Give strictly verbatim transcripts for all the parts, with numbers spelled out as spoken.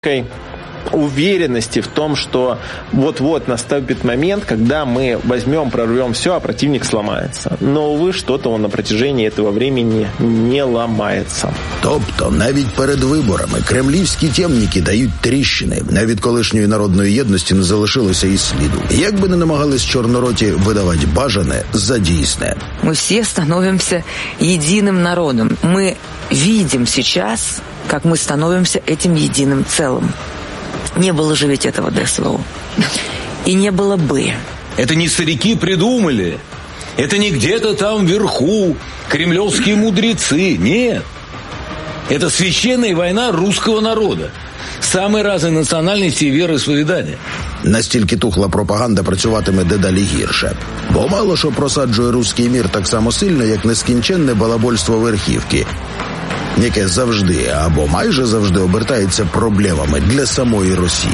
уверенности в том, что вот-вот наступит момент, когда мы возьмем, прорвем все, а противник сломается. Но, увы, что-то он на протяжении этого времени не ломается. Тобто, навіть перед виборами кремлівські темники дають тріщини. Навіть колишньої народної єдності не залишилося і сліду. Як би не намагались чорнороті видавати бажане за дійсне. Мы все становимся единым народом. Мы видим сейчас, как мы становимся этим единым целым. Не было же ведь этого ДСВО. И не было бы. Это не старики придумали. Это не где-то там вверху кремлевские мудрецы. Нет. Это священная война русского народа. Самой разной національності і віроісповідання. Настільки тухла пропаганда працюватиме дедалі гірше. Бо мало що просаджує руський мір так само сильно, як нескінченне балабольство верхівки, яке завжди або майже завжди обертається проблемами для самої Росії.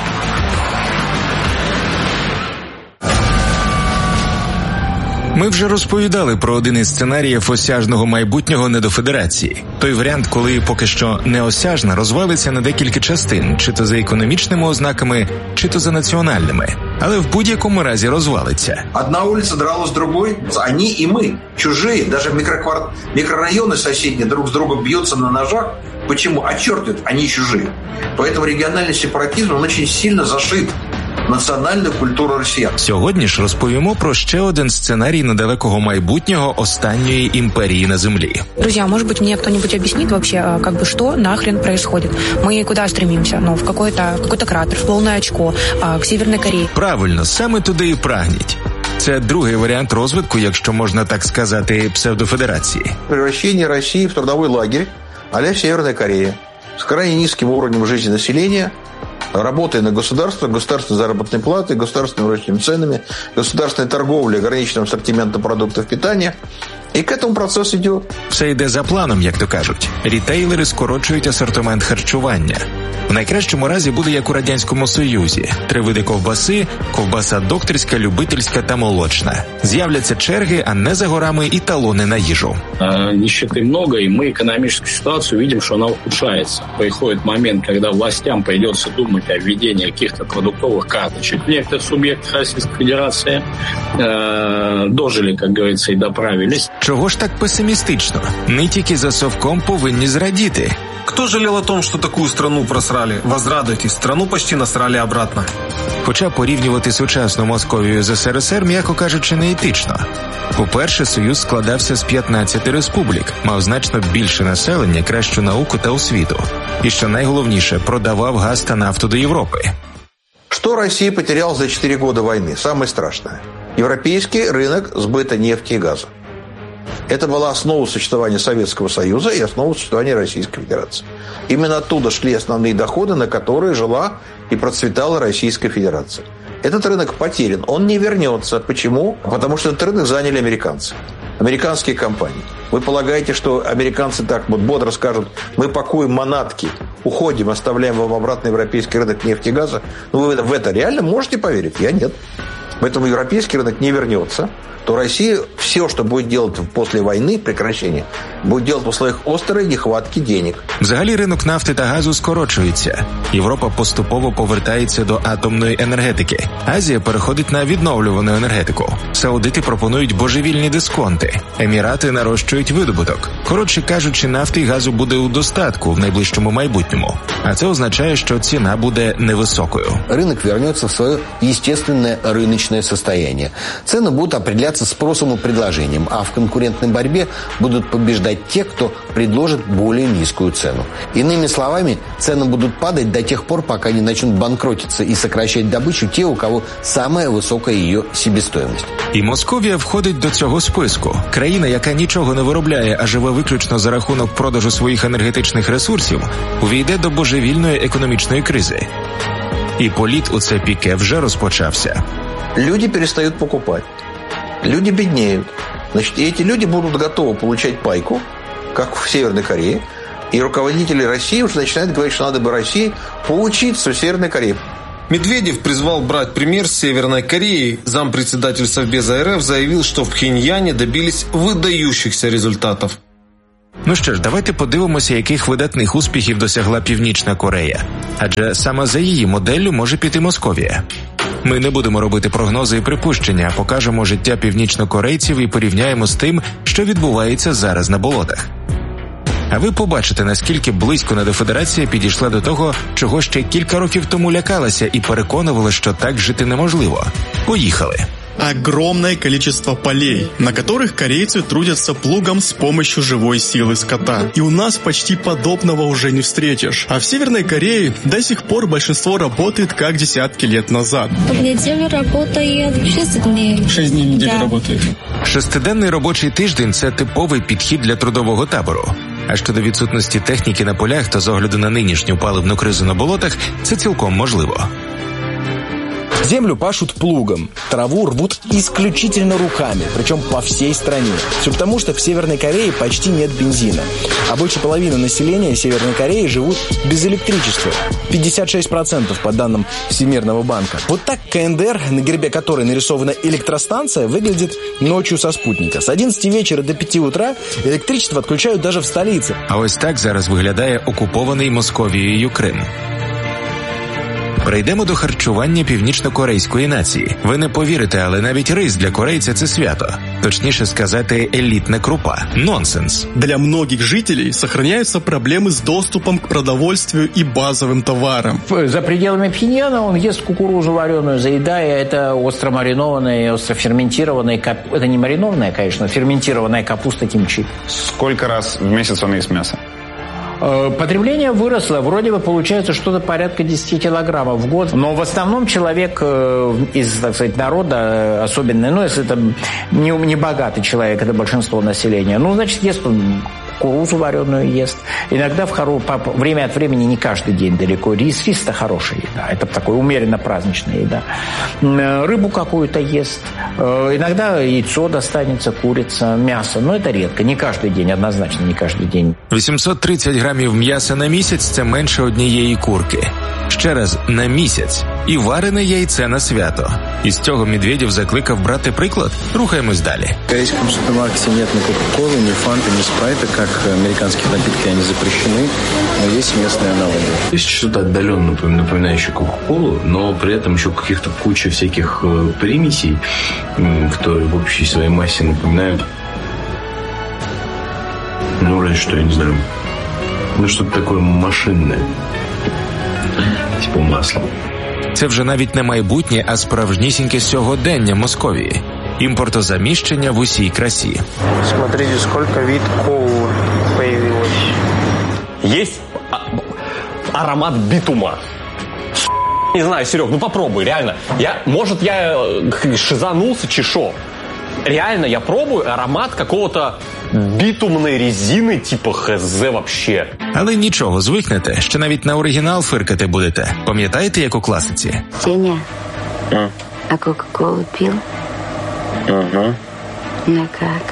Ми вже розповідали про один із сценаріїв осяжного майбутнього недофедерації. Той варіант, коли поки що неосяжна розвалиться на декілька частин, чи то за економічними ознаками, чи то за національними. Але в будь-якому разі розвалиться. Одна улица дралась с другой, они и мы, чужие, даже микроквар... микрорайоны соседние друг с другом бьются на ножах. Почему? А черт это, они чужие. Поэтому региональный сепаратизм, он очень сильно зашит національну культуру росіян. Сьогодні ж розповімо про ще один сценарій недалекого майбутнього останньої імперії на землі. Друзья, может быть, мне кто-нибудь объяснит вообще, как бы, что нахрен происходит? Мы куда стремимся? Ну, в какой-то, какой-то кратер, в полное очко, к Северной Корее. Правильно, саме туди і прагніть. Це другий варіант розвитку, якщо можна так сказати, псевдофедерації. Превращение России в трудовой лагерь а-ля Северная Корея с крайне низким уровнем жизни населения, работая на государство, государственной заработной платы, государственными рыночными ценами, государственной торговлей, ограниченным ассортиментом продуктов питания. І к этому процесс йде. Все йде за планом, як то кажуть. Рітейлери скорочують асортимент харчування. В найкращому разі буде як у Радянському Союзі. Три види ковбаси, ковбаса докторська, любительська та молочна. З'являться черги, а не за горами і талони на їжу. Нищеты много, и мы экономическую ситуацию видим, что она ухудшается. Приходит момент, когда властям придется думать о введении каких-то продуктовых карточек. В некоторых субъектах Российской Федерации э, дожили, как говорится, и доправились. Чого ж так песимістично? Не тільки за совком повинні зрадіти. Кто жалел о том, что такую страну просрали? Возрадуйтесь, страну почти насрали обратно. Хоча порівнювати сучасну Московію з СРСР, м'яко кажучи, неетично. По-перше, Союз складався з п'ятнадцяти республік, мав значно більше населення, кращу науку та освіту. І що найголовніше, продавав газ та нафту до Європи. Что Россия потеряла за четыре года войны? Самое страшное. Европейский рынок сбыта нефти и газа. Это была основа существования Советского Союза и основа существования Российской Федерации. Именно оттуда шли основные доходы, на которые жила и процветала Российская Федерация. Этот рынок потерян, он не вернется. Почему? Потому что этот рынок заняли американцы, американские компании. Вы полагаете, что американцы так вот бодро скажут: мы пакуем манатки, уходим, оставляем вам обратно европейский рынок нефти и газа? Ну, вы в это реально можете поверить? Я нет. Поэтому европейский рынок не вернется. То Россия все, что будет делать после войны, прекращения, будет делать в условиях острой нехватки денег. Взагалі ринок нафти та газу скорочується. Європа поступово повертається до атомної енергетики. Азія переходить на відновлювану енергетику. Саудити пропонують божевільні дисконти. Емірати нарощують видобуток. Коротше кажучи, нафти і газу буде у достатку в найближчому майбутньому. А це означає, що ціна буде невисокою. Рынок вернется в свое естественное рыночное состояние. Цены будут определяться спросом и предложением, а в конкурентной борьбе будут побеждать те, кто предложит более низкую цену. Иными словами, цены будут падать до тех пор, пока не начнут банкротиться и сокращать добычу те, у кого самая высокая ее себестоимость. І Московія входить до цього списку. Країна, яка нічого не виробляє, а живе виключно за рахунок продажу своїх енергетичних ресурсів, увійде до божевільної економічної кризи. І політ у це піке вже розпочався. Люди перестают покупать. Люди беднеют. Значит, и эти люди будут готовы получать пайку, как в Северной Корее. И руководители России уже начинают говорить, что надо бы России поучиться у Северной Кореи. Медведев призвал брать пример с Северной Кореи. Зампредседатель Совбеза РФ заявил, что в Пхеньяне добились выдающихся результатов. Ну що ж, давайте подивимося, яких видатних успіхів досягла Північна Корея. Адже саме за її моделлю може піти Московія. Ми не будемо робити прогнози і припущення, а покажемо життя північнокорейців і порівняємо з тим, що відбувається зараз на болотах. А ви побачите, наскільки близько недофедерація підійшла до того, чого ще кілька років тому лякалася і переконувала, що так жити неможливо. Поїхали! Огромное количество полей, на которых корейцы трудятся плугом с помощью живой силы скота. И у нас почти подобного уже не встретишь. А в Северной Корее до сих пор большинство работает как десятки лет назад. Неделю работает шесть дней. Шесть дней в неделю да. работает. Шестиденний робочий тиждень – це типовий підхід для трудового табору. А щодо відсутності техніки на полях, то з огляду на нинішню паливну кризу на болотах, це цілком можливо. Землю пашут плугом, траву рвут исключительно руками, причем по всей стране. Все потому, что в Северной Корее почти нет бензина. А больше половины населения Северной Кореи живут без электричества. пятьдесят шесть процентов по данным Всемирного банка. Вот так КНДР, на гербе которой нарисована электростанция, выглядит ночью со спутника. С одиннадцати вечера до пяти утра электричество отключают даже в столице. А ось так зараз виглядає окупований Московією Крим. Перейдемо до харчування північно-корейської нації. Ви не повірите, але навіть рис для корейця – це свято. Точніше сказати, елітна крупа. Нонсенс. Для многих жителей сохраняются проблемы с доступом к продовольствию и базовым товарам. За пределами Пхеньяна он ест кукурузу вареную, заедая это остро маринованной, остро ферментированной, кап... это не маринованная, конечно, ферментированная капуста кимчи. Сколько раз в месяц он ест мясо? Потребление выросло, вроде бы получается что-то порядка десять килограммов в год, но в основном человек из, так сказать, народа особенно, ну, если это не, не богатый человек, это большинство населения, ну, значит, ест он кукурузу вареную ест. Иногда в хоро... время от времени, не каждый день далеко. Рис, рис – это хорошая еда. Это такой умеренно праздничная еда. Рыбу какую-то ест. Иногда яйцо достанется, курица, мясо. Но это редко. Не каждый день, однозначно не каждый день. вісімсот тридцять грамів м'яса на місяць – це менше однієї курки. Ще раз, на місяць. І варене яйце на свято. Із цього Медведєв закликав брати приклад. Рухаємось далі. В корейском супермаркете нет ни кока-колы, ни фанты, ни спрайта, как американские напитки, они запрещены, но есть местные аналоги. Есть что-то отдаленно напоминающее кока-колу, но при этом еще каких-то куча всяких примесей, которые в общей своей массе напоминают, ну, разве что, я не знаю, ну, что-то такое машинное, типа масла. Це вже навіть не майбутнє, а справжнісіньке сьогодення Московії. Імпортозаміщення в усій красі. Смотрите, сколько вид колы появилось. Есть аромат битума. Не знаю, Серег, ну попробуй, реально. Я, может, я шизанулся, чешо. Реально, я пробую аромат какого-то бітумної резини, типу хз вообще. Але нічого, звикнете, що навіть на оригінал фиркати будете. Пам'ятаєте, як у класиці? Сеня, а, а кока-колу пил? Ага. Ну как?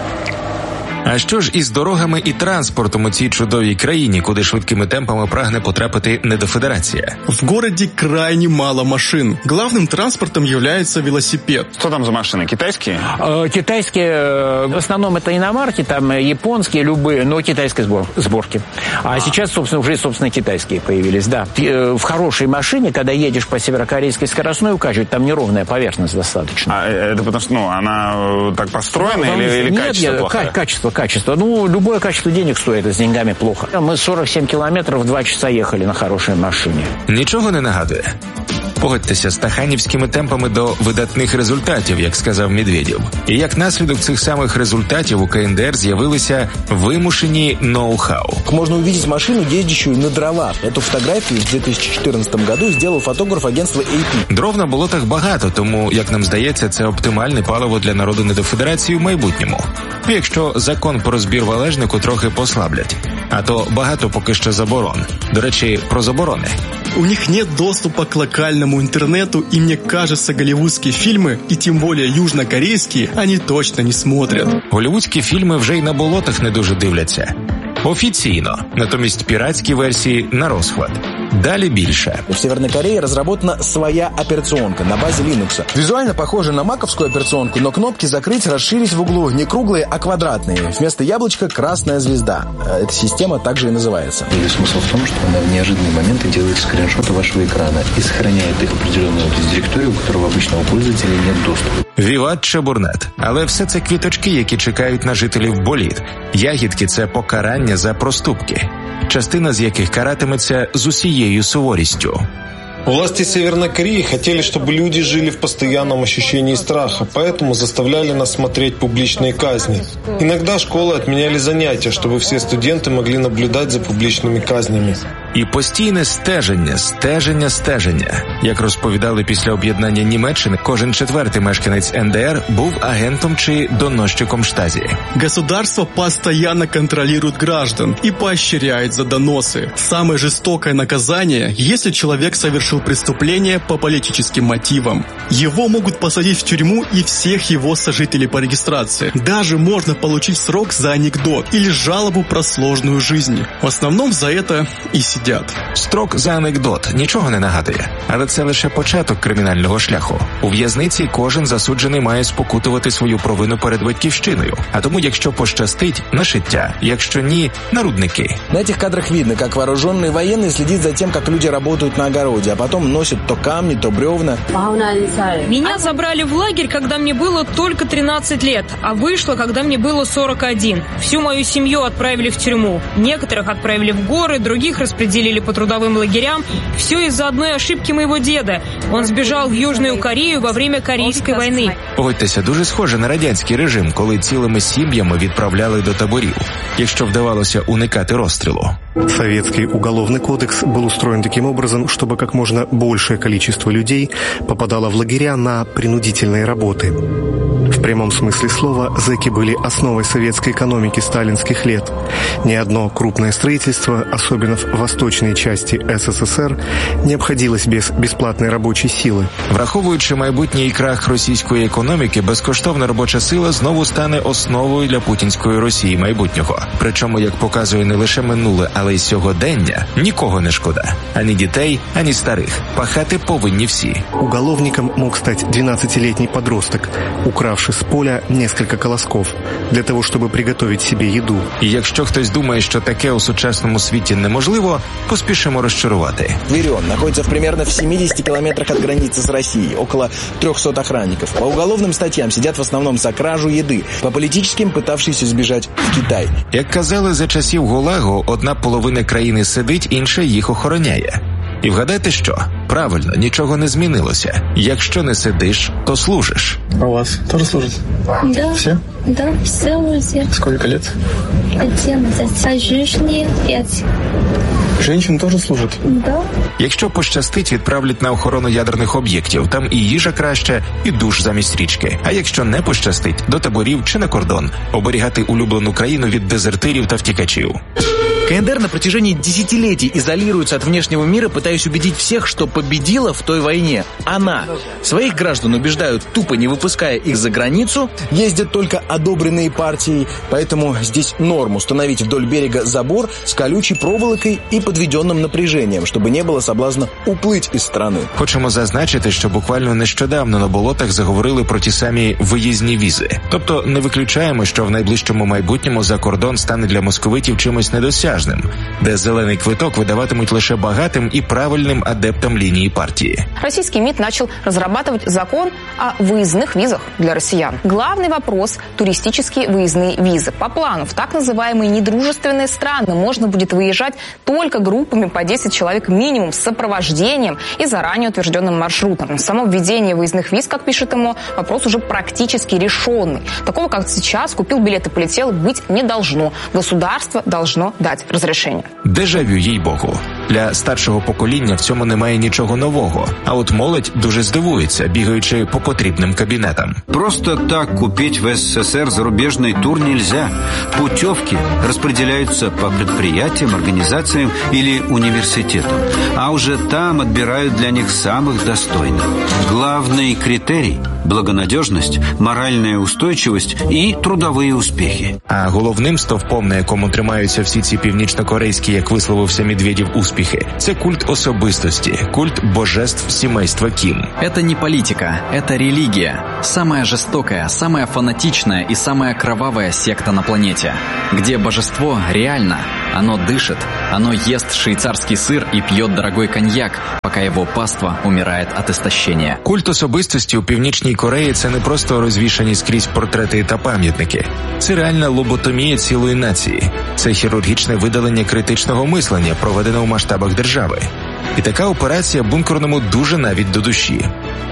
А що ж із дорогами і транспортом у цій чудовій країні, куди швидкими темпами прагне потрапити недофедерація? В городе крайне мало машин. Главным транспортом является велосипед. Что там за машины? Китайские? Э, китайские, э, в основном это иномарки, там японские, любые, но китайской сбор, сборки. А, а сейчас, собственно, уже, собственно, китайские появились, да. В хорошей машине, когда едешь по северокорейской скоростной, укажут, там неровная поверхность достаточно. А это потому что, ну, она так построена, ну, или, или нет, качество нет, плохое? Качество, качество. Ну, любое качество денег стоит, а с деньгами плохо. Мы сорок семь километров, два часа ехали на хорошей машине. Нічого не нагадує? Погодьтеся, стаханівськими темпами до видатних результатів, як сказав Медведєв. І як наслідок цих самих результатів у КНДР з'явилися вимушені ноу-хау. Можно увидеть машину, ездящую на дровах. Эту фотографию в две тысячи четырнадцатом году сделал фотограф агентства эй пі. Дров на болотах багато, тому, як нам здається, це оптимальне паливо для народу недофедерації в майбутньому. Якщо закон про збір валежнику трохи послаблять. А то багато поки що заборон. До речі, про заборони. У них нет доступа к локальному интернету, и мне кажется, голливудские фильмы, и тем более южнокорейские, они точно не смотрят. Голівудські фільми вже й на болотах не дуже дивляться. Офіційно. Натомість піратські версії на розхват. Далі більше. В Северной Корее разработана своя операционка на базе Linux. Визуально похожа на маковскую операционку, но кнопки «Закрыть» расширить в углу не круглые, а квадратные. Вместо яблочка красная звезда. Эта система также и называется. И смысл в том, что она в неожиданные моменты делает скриншоты вашего экрана и сохраняет их в определенную область директории, у которого обычного пользователя нет доступа. Віват Чебурнет. Але все це квіточки, які чекають на жителів боліт. Ягідки – це покарання за проступки, частина з яких каратиметься з усією суворістю. Власти Северной Кореи хотели, чтобы люди жили в постоянном ощущении страха, поэтому заставляли нас смотреть публичные казни. Иногда школы отменяли занятия, чтобы все студенты могли наблюдать за публичными казнями. І постійне стеження, стеження, стеження. Як розповідали після об'єднання Німеччини, кожен четвертий мешканець ен де ер був агентом чи доносчиком штазі. Государство постоянно контролирует граждан и поощряет за доносы. Самое жестокое наказание, если человек совершил преступление по политическим мотивам. Его могут посадить в тюрьму и всех его сожителей по регистрации. Даже можно получить срок за анекдот или жалобу про сложную жизнь. В основном за это и сидят. Строк за анекдот нічого не нагадує, але це лише початок кримінального шляху. У в'язниці кожен засуджений має спокутувати свою провину перед батьківщиною. А тому, якщо пощастить, на шиття, якщо ні, на рудники. На этих кадрах видно, как вооруженные военные следят за тем, как люди работают на огороде, а потом носят то камни, то бревна. Меня забрали в лагерь, когда мне было только тринадцать лет, а вышло, когда мне было сорок один. Всю мою семью отправили в тюрьму. Некоторых отправили в горы, других распределили по трудовым лагерям. Все из-за одной ошибки моего деда. Он сбежал в Южную Корею во время Корейской войны. Погодьтеся, дуже схоже на радянський режим, коли цілими сім'ями відправляли до таборів, якщо вдавалося уникати розстрілу. Советский уголовный кодекс был устроен таким образом, чтобы как можно большее количество людей попадало в лагеря на принудительные работы. В прямом смысле слова зэки были основой советской экономики сталинских лет. Ни одно крупное строительство, особенно в восточной части эс эс эс эр, не обходилось без безплатной робочей сили. Враховуючи майбутній крах російської економіки, безкоштовна робоча сила знову стане основою для путінської Росії майбутнього. Причому, як показує не лише минуле, але й сьогодення, нікого не шкода. Ані дітей, ані старих. Пахати повинні всі. Уголовником мог стать двенадцатилетний подросток, укравший с поля несколько колосков для того, чтобы приготовить себе еду. І якщо хтось думає, що таке у сучасному світі неможливо, поспішимо розчарувати. Верен находится в примерно в семидесяти километрах от границы с Россией, около трехсот охранников. По уголовным статьям сидят в основном за кражу еды, по политическим пытавшиеся сбежать в Китай. Як казали за часів ГУЛАГу, одна половина країни сидить, інша їх охороняє. І вгадайте що? Правильно, нічого не змінилося. Якщо не сидиш, то служиш. А у вас тоже служат? Да. Все? Да, все везде. Сколько лет? одиннадцать. А женщине пять. Женщины тоже служат? Да. Якщо пощастить, відправлять на охорону ядерних об'єктів. Там і їжа краще, і душ замість річки. А якщо не пощастить, до таборів чи на кордон. Оберігати улюблену країну від дезертирів та втікачів. ка эн дэ эр на протяжении десятилетий изолируется от внешнего мира, пытаясь убедить всех, что победила в той войне она. Своих граждан убеждают, тупо не выпуская их за границу, ездят только одобренные партией, поэтому здесь норм установить вдоль берега забор с колючей проволокой и подведенным напряжением, чтобы не было соблазна уплыть из страны. Хочемо зазначити, що буквально нещодавно на болотах заговорили про ті самі виїзні візи. Тобто не виключаємо, що в найближчому майбутньому за кордон стане для московитів чимось недосяжним, де зелений квиток видаватимуть лише багатим і правильним адептам линии партии. Российский МИД начал разрабатывать закон о выездных визах для россиян. Главный вопрос – туристические выездные визы. По плану в так называемые недружественные страны можно будет выезжать только группами по десять человек минимум с сопровождением и заранее утвержденным маршрутом. Само введение выездных виз, как пишет ему, вопрос уже практически решенный. Такого, как сейчас, купил билет и полетел, быть не должно. Государство должно дать розрішення. Дежавю, їй-богу. Для старшого покоління в цьому немає нічого нового. А от молодь дуже здивується, бігаючи по потрібним кабінетам. Просто так купить в эс эс эс эр зарубежный тур нельзя. Путевки распределяются по предприятиям, организациям или университетам. А уже там отбирают для них самых достойных. Главный критерий – благонадежность, моральная устойчивость и трудовые успехи. А головним стовпом, на якому тримаються всі ці північнокорейські, як висловився Медведєв, успіхи, це культ особистості, культ божеств сімейства Кім. Это не политика, это религия. Самая жестокая, самая фанатичная и самая кровавая секта на планете. Где божество реально. Оно дышит, оно ест швейцарский сыр и пьет дорогой коньяк, пока его паства умирает от истощения. Культ особистості у Північній Кореї – це не просто розвішані скрізь портрети та пам'ятники. Це реальна лоботомія цілої нації. Це хірургічне видалення критичного мислення, проведене у масштабах держави. І така операція бункерному дуже навіть до душі.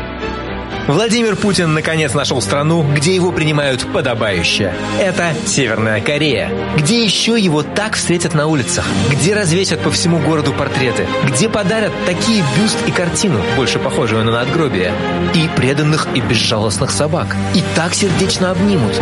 Владимир Путин наконец нашел страну, где его принимают подобающе. Это Северная Корея. Где еще его так встретят на улицах? Где развесят по всему городу портреты? Где подарят такие бюст и картину, больше похожую на надгробие? И преданных и безжалостных собак. И так сердечно обнимут.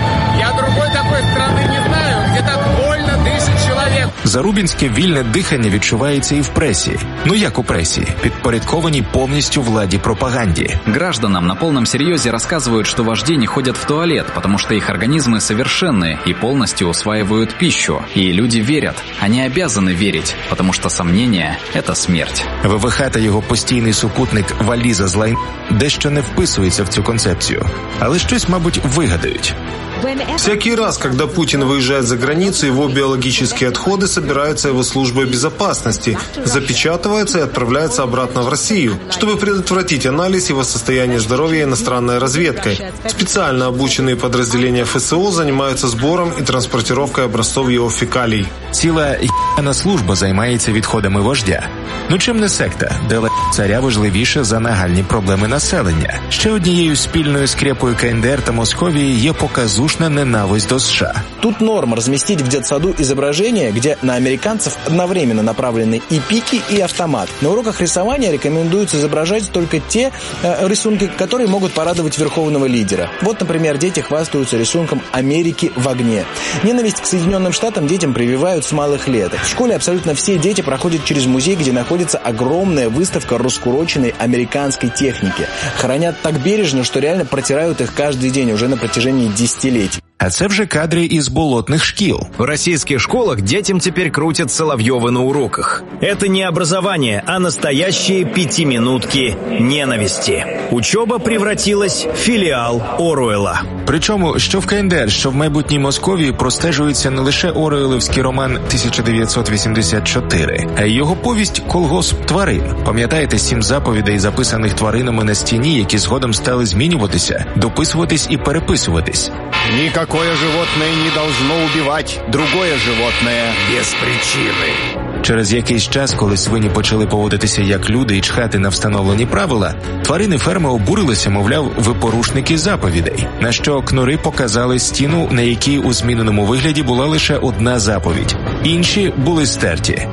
Я другой такой страны не знаю, где так вольно дышит человек. Зарубінське вільне дихання відчувається і в пресі. Ну як у пресі? Підпорядкованій повністю владі пропаганді. Гражданам на полном серьезе рассказывают, что вожди не ходят в туалет, потому что их организмы совершенны и полностью усваивают пищу. И люди верят. Они обязаны верить, потому что сомнение – это смерть. ВВХ та його постійний супутник валіза з лайн дещо не вписується в цю концепцію. Але щось, мабуть, вигадають. Всякий раз, когда Путин выезжает за границу, его биологические отходы собираются его службой безопасности, запечатываются и отправляются обратно в Россию, чтобы предотвратить анализ его состояния здоровья иностранной разведкой. Специально обученные подразделения ФСО занимаются сбором и транспортировкой образцов его фекалий. Ціла єна служба займається відходами вождя. Ну чим не секта, де царя важливіше за нагальні проблеми населення. Ще однією спільною скрепою КНДР та Московії є показушна ненависть до США. Тут норм разместить в детсаду изображение, где на американцев одновременно направлены и пики, и автомат. На уроках рисования рекомендуется изображать только те э, рисунки, которые могут порадовать верховного лидера. Вот, например, дети хвастаются рисунком Америки в огне. Ненависть к Соединенным Штатам детям прививают с малых лет. В школе абсолютно все дети проходят через музей, где находится огромная выставка раскуроченной американской техники. Хранят так бережно, что реально протирают их каждый день уже на протяжении десятилетий. А це вже кадри із болотних шкіл. В российских школах детям теперь крутят Соловьёвы на уроках. Это не образование, а настоящие пятиминутки ненависти. Учеба превратилась в филиал Оруэлла. Причому, що в КНДР, що в майбутній Московії простежується не лише Оруеллівський роман тисяча дев'ятсот вісімдесят чотири, а й його повість «Колгосп тварин». Пам'ятаєте сім заповідей, записаних тваринами на стіні, які згодом стали змінюватися, дописуватись і переписуватись? Никакое животное не должно убивать другое животное без причины. Через якийсь час, коли свині почали поводитися як люди і чхати на встановлені правила, тварини ферми обурилися, мовляв, ви порушники заповідей. На що кнури показали стіну, на якій у зміненому вигляді була лише одна заповідь. Інші були стерті.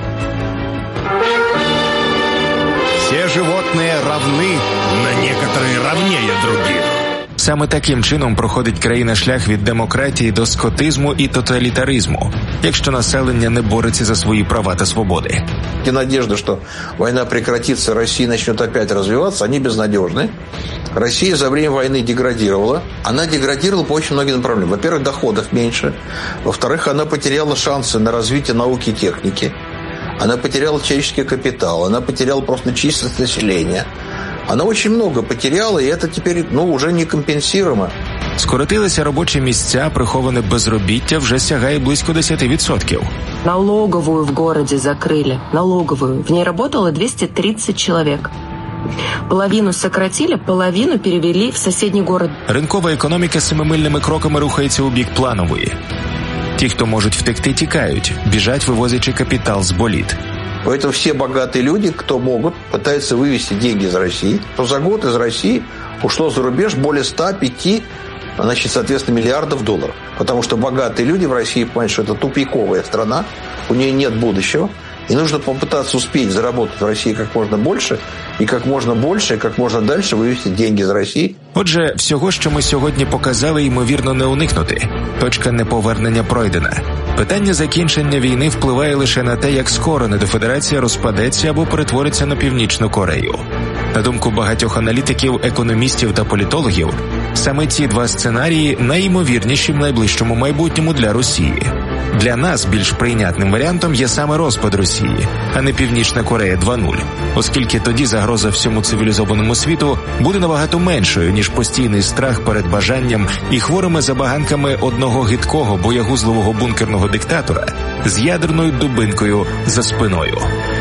Все животные равны, но некоторые равнее других. Саме таким чином проходить країна шлях від демократії до скотизму і тоталітаризму, якщо населення не бореться за свої права та свободи. И надежда, что война прекратится, Россия начнет опять развиваться, они безнадежны. Россия за время войны деградировала. Она деградировала по очень многим направлениям. Во-первых, доходов меньше. Во-вторых, она потеряла шансы на развитие науки и техники. Она потеряла человеческий капитал. Она потеряла просто численность населения. Она очень много потеряла, и это теперь, ну, уже не компенсируемо. Скоротилися робочі місця, приховане безробіття вже сягає близько десять відсотків. Налоговую в городе закрыли. Налоговую. В ней работало двести тридцать человек. Половину сократили, половину перевели в соседний город. Ринкова економіка семимильними кроками рухається у бік планової. Ті, хто можуть втекти, тікають, біжать, вивозячи капітал з боліт. Поэтому все богатые люди, кто могут, пытаются вывести деньги из России. То за год из России ушло за рубеж более ста пяти, значит, соответственно, миллиардов долларов. Потому что богатые люди в России понимают, что это тупиковая страна, у нее нет будущего. И нужно попытаться успеть заработать в России как можно больше, и как можно больше, и как можно дальше вивести деньги з Росії. Отже, всього, що ми сьогодні показали, ймовірно, не уникнути. Точка неповернення пройдена. Питання закінчення війни впливає лише на те, як скоро недофедерація розпадеться або перетвориться на Північну Корею. На думку багатьох аналітиків, економістів та політологів, саме ці два сценарії найімовірніші в найближчому майбутньому для Росії. Для нас більш прийнятним варіантом є саме розпад Росії, а не Північна Корея два нуль, оскільки тоді загроза всьому цивілізованому світу буде набагато меншою, ніж постійний страх перед бажанням і хворими забаганками одного гидкого, боягузливого бункерного диктатора з ядерною дубинкою за спиною.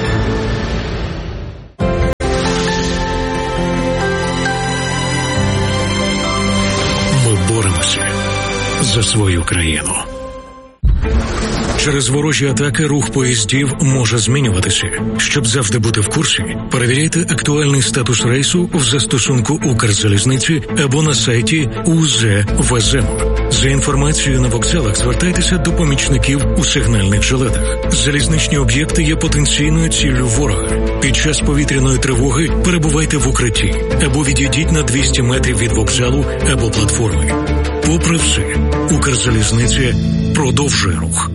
Ми боремося за свою країну. Через ворожі атаки рух поїздів може змінюватися. Щоб завжди бути в курсі, перевіряйте актуальний статус рейсу в застосунку Укрзалізниці або на сайті у зет ве ес ем. За інформацією на вокзалах звертайтеся до помічників у сигнальних жилетах. Залізничні об'єкти є потенційною ціллю ворога. Під час повітряної тривоги перебувайте в укритті або відійдіть на двісті метрів від вокзалу або платформи. Попри все, Укрзалізниця продовжує рух.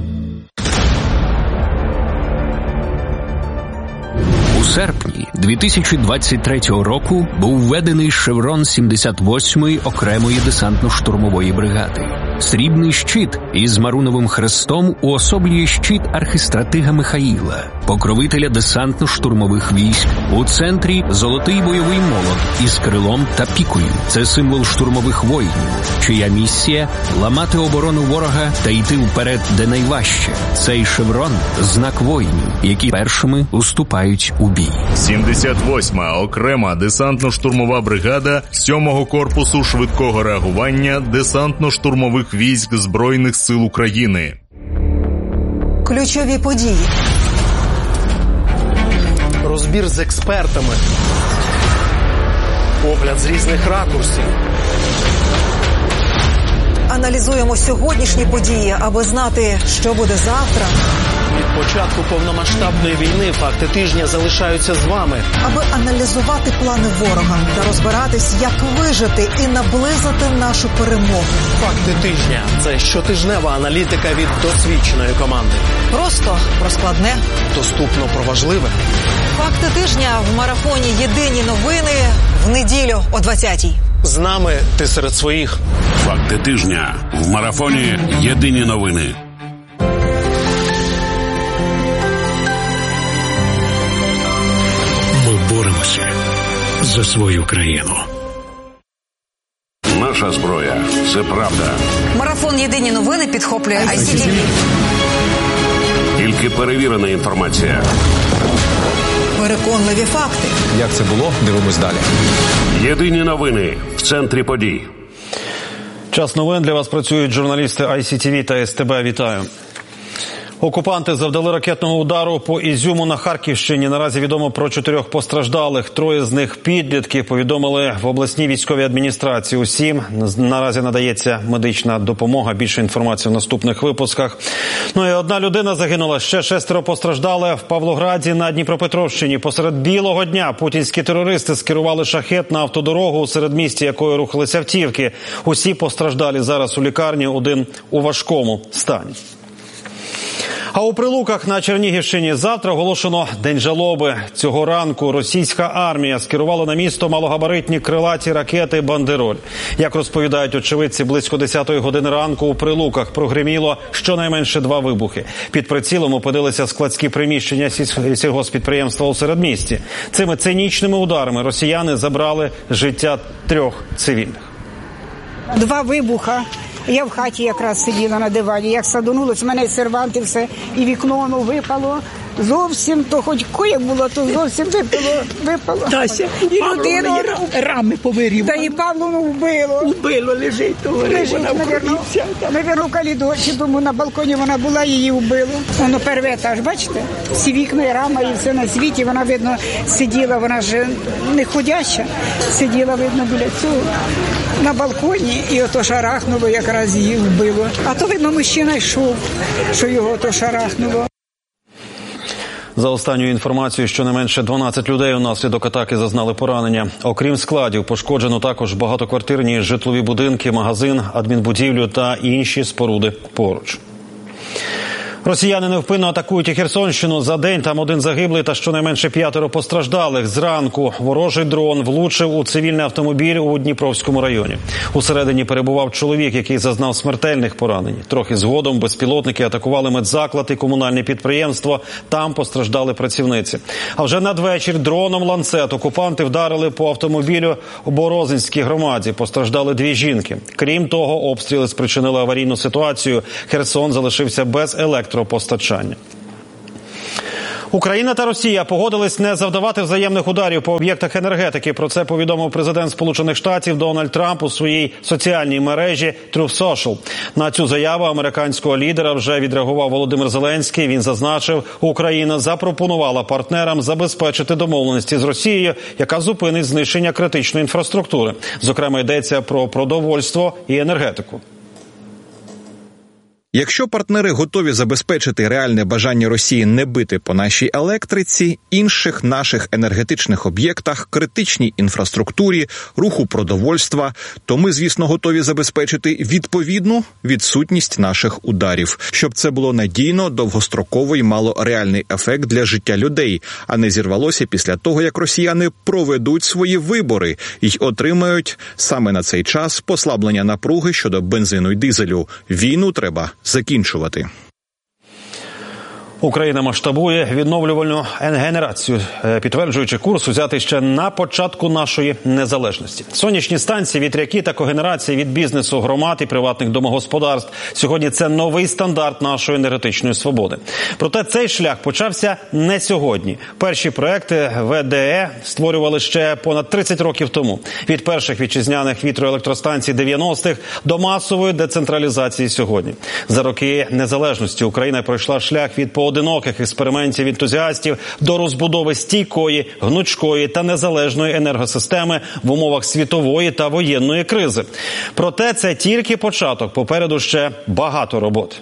У серпні дві тисячі двадцять третього року був введений шеврон сімдесят восьмої окремої десантно-штурмової бригади. Срібний щит із маруновим хрестом уособлює щит архистратига Михаїла, покровителя десантно-штурмових військ. У центрі золотий бойовий молот із крилом та пікою. Це символ штурмових воїнів, чия місія – ламати оборону ворога та йти вперед, де найважче. Цей шеврон – знак воїнів, які першими уступають у бій. сімдесят восьма окрема десантно-штурмова бригада сьомого корпусу швидкого реагування десантно-штурмових військ Збройних сил України. Ключові події. Розбір з експертами. Огляд з різних ракурсів. Аналізуємо сьогоднішні події, аби знати, що буде завтра. Від початку повномасштабної війни факти тижня залишаються з вами. Аби аналізувати плани ворога та розбиратись, як вижити і наблизити нашу перемогу. Факти тижня – це щотижнева аналітика від досвідченої команди. Просто про складне, доступно про важливе. Факти тижня в марафоні «Єдині новини» в неділю о двадцятій. З нами ти серед своїх. Факти тижня в марафоні «Єдині новини». Ми боремося за свою країну. Наша зброя – це правда. Марафон «Єдині новини» підхоплює ай сі ті ві. Тільки перевірена інформація. Переконливі факти. Як це було? Дивимось далі. Єдині новини в центрі подій. Час новин. Для вас працюють журналісти ай сі ті ві та ес те бе. Вітаю. Окупанти завдали ракетного удару по Ізюму на Харківщині. Наразі відомо про чотирьох постраждалих. Троє з них підлітки, повідомили в обласній військовій адміністрації. Усім наразі надається медична допомога. Більше інформації в наступних випусках. Ну і одна людина загинула. Ще шестеро постраждали в Павлограді на Дніпропетровщині. Посеред білого дня путінські терористи скерували шахет на автодорогу у середмісті, якою рухалися автівки. Усі постраждалі зараз у лікарні, один у важкому стані. А у Прилуках на Чернігівщині завтра оголошено День жалоби. Цього ранку російська армія скерувала на місто малогабаритні крилаті ракети «Бандероль». Як розповідають очевидці, близько десятої години ранку у Прилуках прогриміло щонайменше два вибухи. Під прицілом опинилися складські приміщення сільгосппідприємства у середмісті. Цими цинічними ударами росіяни забрали життя трьох цивільних. Два вибуха. Я в хаті якраз сиділа на дивані, як садонулось, мене серванти все, і вікно воно випало. Зовсім, то хоч кояк було, то зовсім випало, випало. Тася, і людину рами повирівали. Та і Павловну вбило. Вбило, лежить, то лежить, вона вкорівся. Навірно, в коридорі, тому на балконі вона була, її вбило. Воно перший етаж, бачите? Всі вікна і рама, і все на світі. Вона, видно, сиділа, вона ж не ходяча, сиділа, видно, біля цього. На балконі, і ото шарахнуло, якраз її вбило. А то, видно, мужчина йшов, що його то шарахнуло. За останньою інформацією, щонайменше дванадцять людей унаслідок атаки зазнали поранення. Окрім складів, пошкоджено також багатоквартирні житлові будинки, магазин, адмінбудівлю та інші споруди поруч. Росіяни невпинно атакують і Херсонщину. За день там один загиблий та щонайменше п'ятеро постраждалих. Зранку ворожий дрон влучив у цивільний автомобіль у Дніпровському районі. Усередині перебував чоловік, який зазнав смертельних поранень. Трохи згодом безпілотники атакували медзаклад і комунальне підприємство. Там постраждали працівниці. А вже надвечір дроном «Ланцет» окупанти вдарили по автомобілю у Борозинській громаді. Постраждали дві жінки. Крім того, обстріли спричинили аварійну ситуацію. Херсон залишився без електро постачання. Україна та Росія погодились не завдавати взаємних ударів по об'єктах енергетики. Про це повідомив президент Сполучених Штатів Дональд Трамп у своїй соціальній мережі Truth Social. На цю заяву американського лідера вже відреагував Володимир Зеленський. Він зазначив, Україна запропонувала партнерам забезпечити домовленості з Росією, яка зупинить знищення критичної інфраструктури. Зокрема, йдеться про продовольство і енергетику. Якщо партнери готові забезпечити реальне бажання Росії не бити по нашій електриці, інших наших енергетичних об'єктах, критичній інфраструктурі, руху продовольства, то ми, звісно, готові забезпечити відповідну відсутність наших ударів, щоб це було надійно, довгостроково і мало реальний ефект для життя людей, а не зірвалося після того, як росіяни проведуть свої вибори і отримають саме на цей час послаблення напруги щодо бензину й дизелю. Війну треба закінчувати. Україна масштабує відновлювальну генерацію, підтверджуючи курс, взятий ще на початку нашої незалежності. Сонячні станції, вітряки та когенерація від бізнесу, громад і приватних домогосподарств. Сьогодні це новий стандарт нашої енергетичної свободи. Проте цей шлях почався не сьогодні. Перші проекти ве де е створювали ще понад тридцять років тому. Від перших вітчизняних вітроелектростанцій дев'яностих до масової децентралізації сьогодні. За роки незалежності Україна пройшла шлях від поодиноких експериментів ентузіастів до розбудови стійкої, гнучкої та незалежної енергосистеми в умовах світової та воєнної кризи. Проте це тільки початок, попереду ще багато роботи.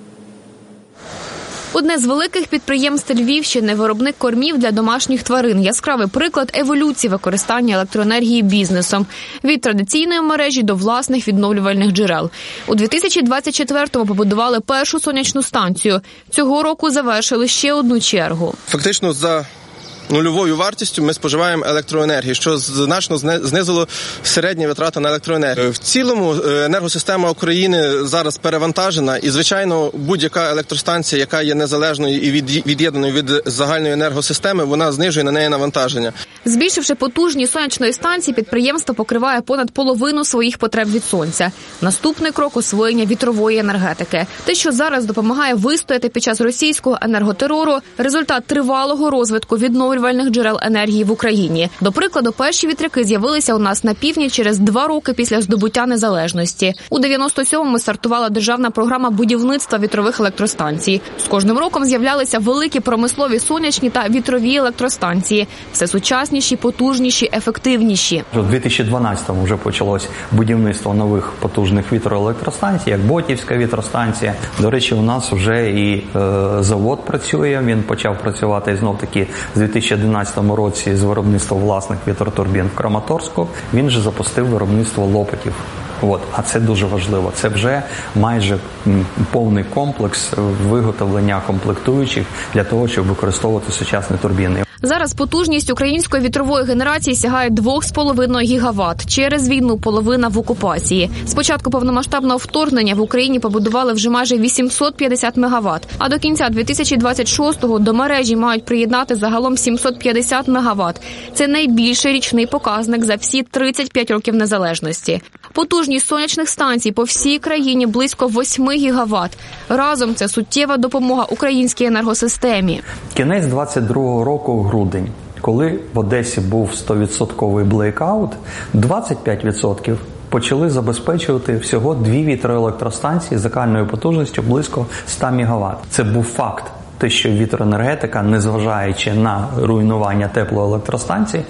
Одне з великих підприємств Львівщини – виробник кормів для домашніх тварин. Яскравий приклад еволюції використання електроенергії бізнесом. Від традиційної мережі до власних відновлювальних джерел. У дві тисячі двадцять четвертому побудували першу сонячну станцію. Цього року завершили ще одну чергу. Фактично за нульовою вартістю ми споживаємо електроенергію, що значно знизило середні витрати на електроенергію. В цілому енергосистема України зараз перевантажена і, звичайно, будь-яка електростанція, яка є незалежною і від'єднаною від загальної енергосистеми, вона знижує на неї навантаження. Збільшивши потужність сонячної станції, підприємство покриває понад половину своїх потреб від сонця. Наступний крок – освоєння вітрової енергетики. Те, що зараз допомагає вистояти під час російського енерготерору – результат тривалого розвитку відновлювальних джерел енергії в Україні. До прикладу, перші вітряки з'явилися у нас на півдні через два роки після здобуття незалежності. У дев'яносто сьомому стартувала державна програма будівництва вітрових електростанцій. З кожним роком з'являлися великі промислові сонячні та вітрові електростанції. Все сучасніші, потужніші, ефективніші. У дві тисячі дванадцятому вже почалось будівництво нових потужних вітроелектростанцій, як Ботівська вітростанція. До речі, у нас вже і е, завод працює, він почав працювати знов-таки з дві тисячі одинадцятому році з виробництва власних вітротурбін в Краматорську. Він же запустив виробництво лопатів. От. А це дуже важливо. Це вже майже повний комплекс виготовлення комплектуючих для того, щоб використовувати сучасні турбіни. Зараз потужність української вітрової генерації сягає два з половиною гігават. Через війну половина в окупації. З початку повномасштабного вторгнення в Україні побудували вже майже вісімсот п'ятдесят мегават. А до кінця дві тисячі двадцять шостого до мережі мають приєднати загалом сімсот п'ятдесят мегават. Це найбільший річний показник за всі тридцять п'ять років незалежності. Потужність сонячних станцій по всій країні близько восьми гігават. Разом це суттєва допомога українській енергосистемі. Кінець двадцять другого року, грудень, коли в Одесі був сто відсотків блекаут, двадцять п'ять відсотків почали забезпечувати всього дві вітроелектростанції з загальною потужністю близько ста мегават. Це був факт. Те, що вітроенергетика, незважаючи на руйнування теплоелектростанцій,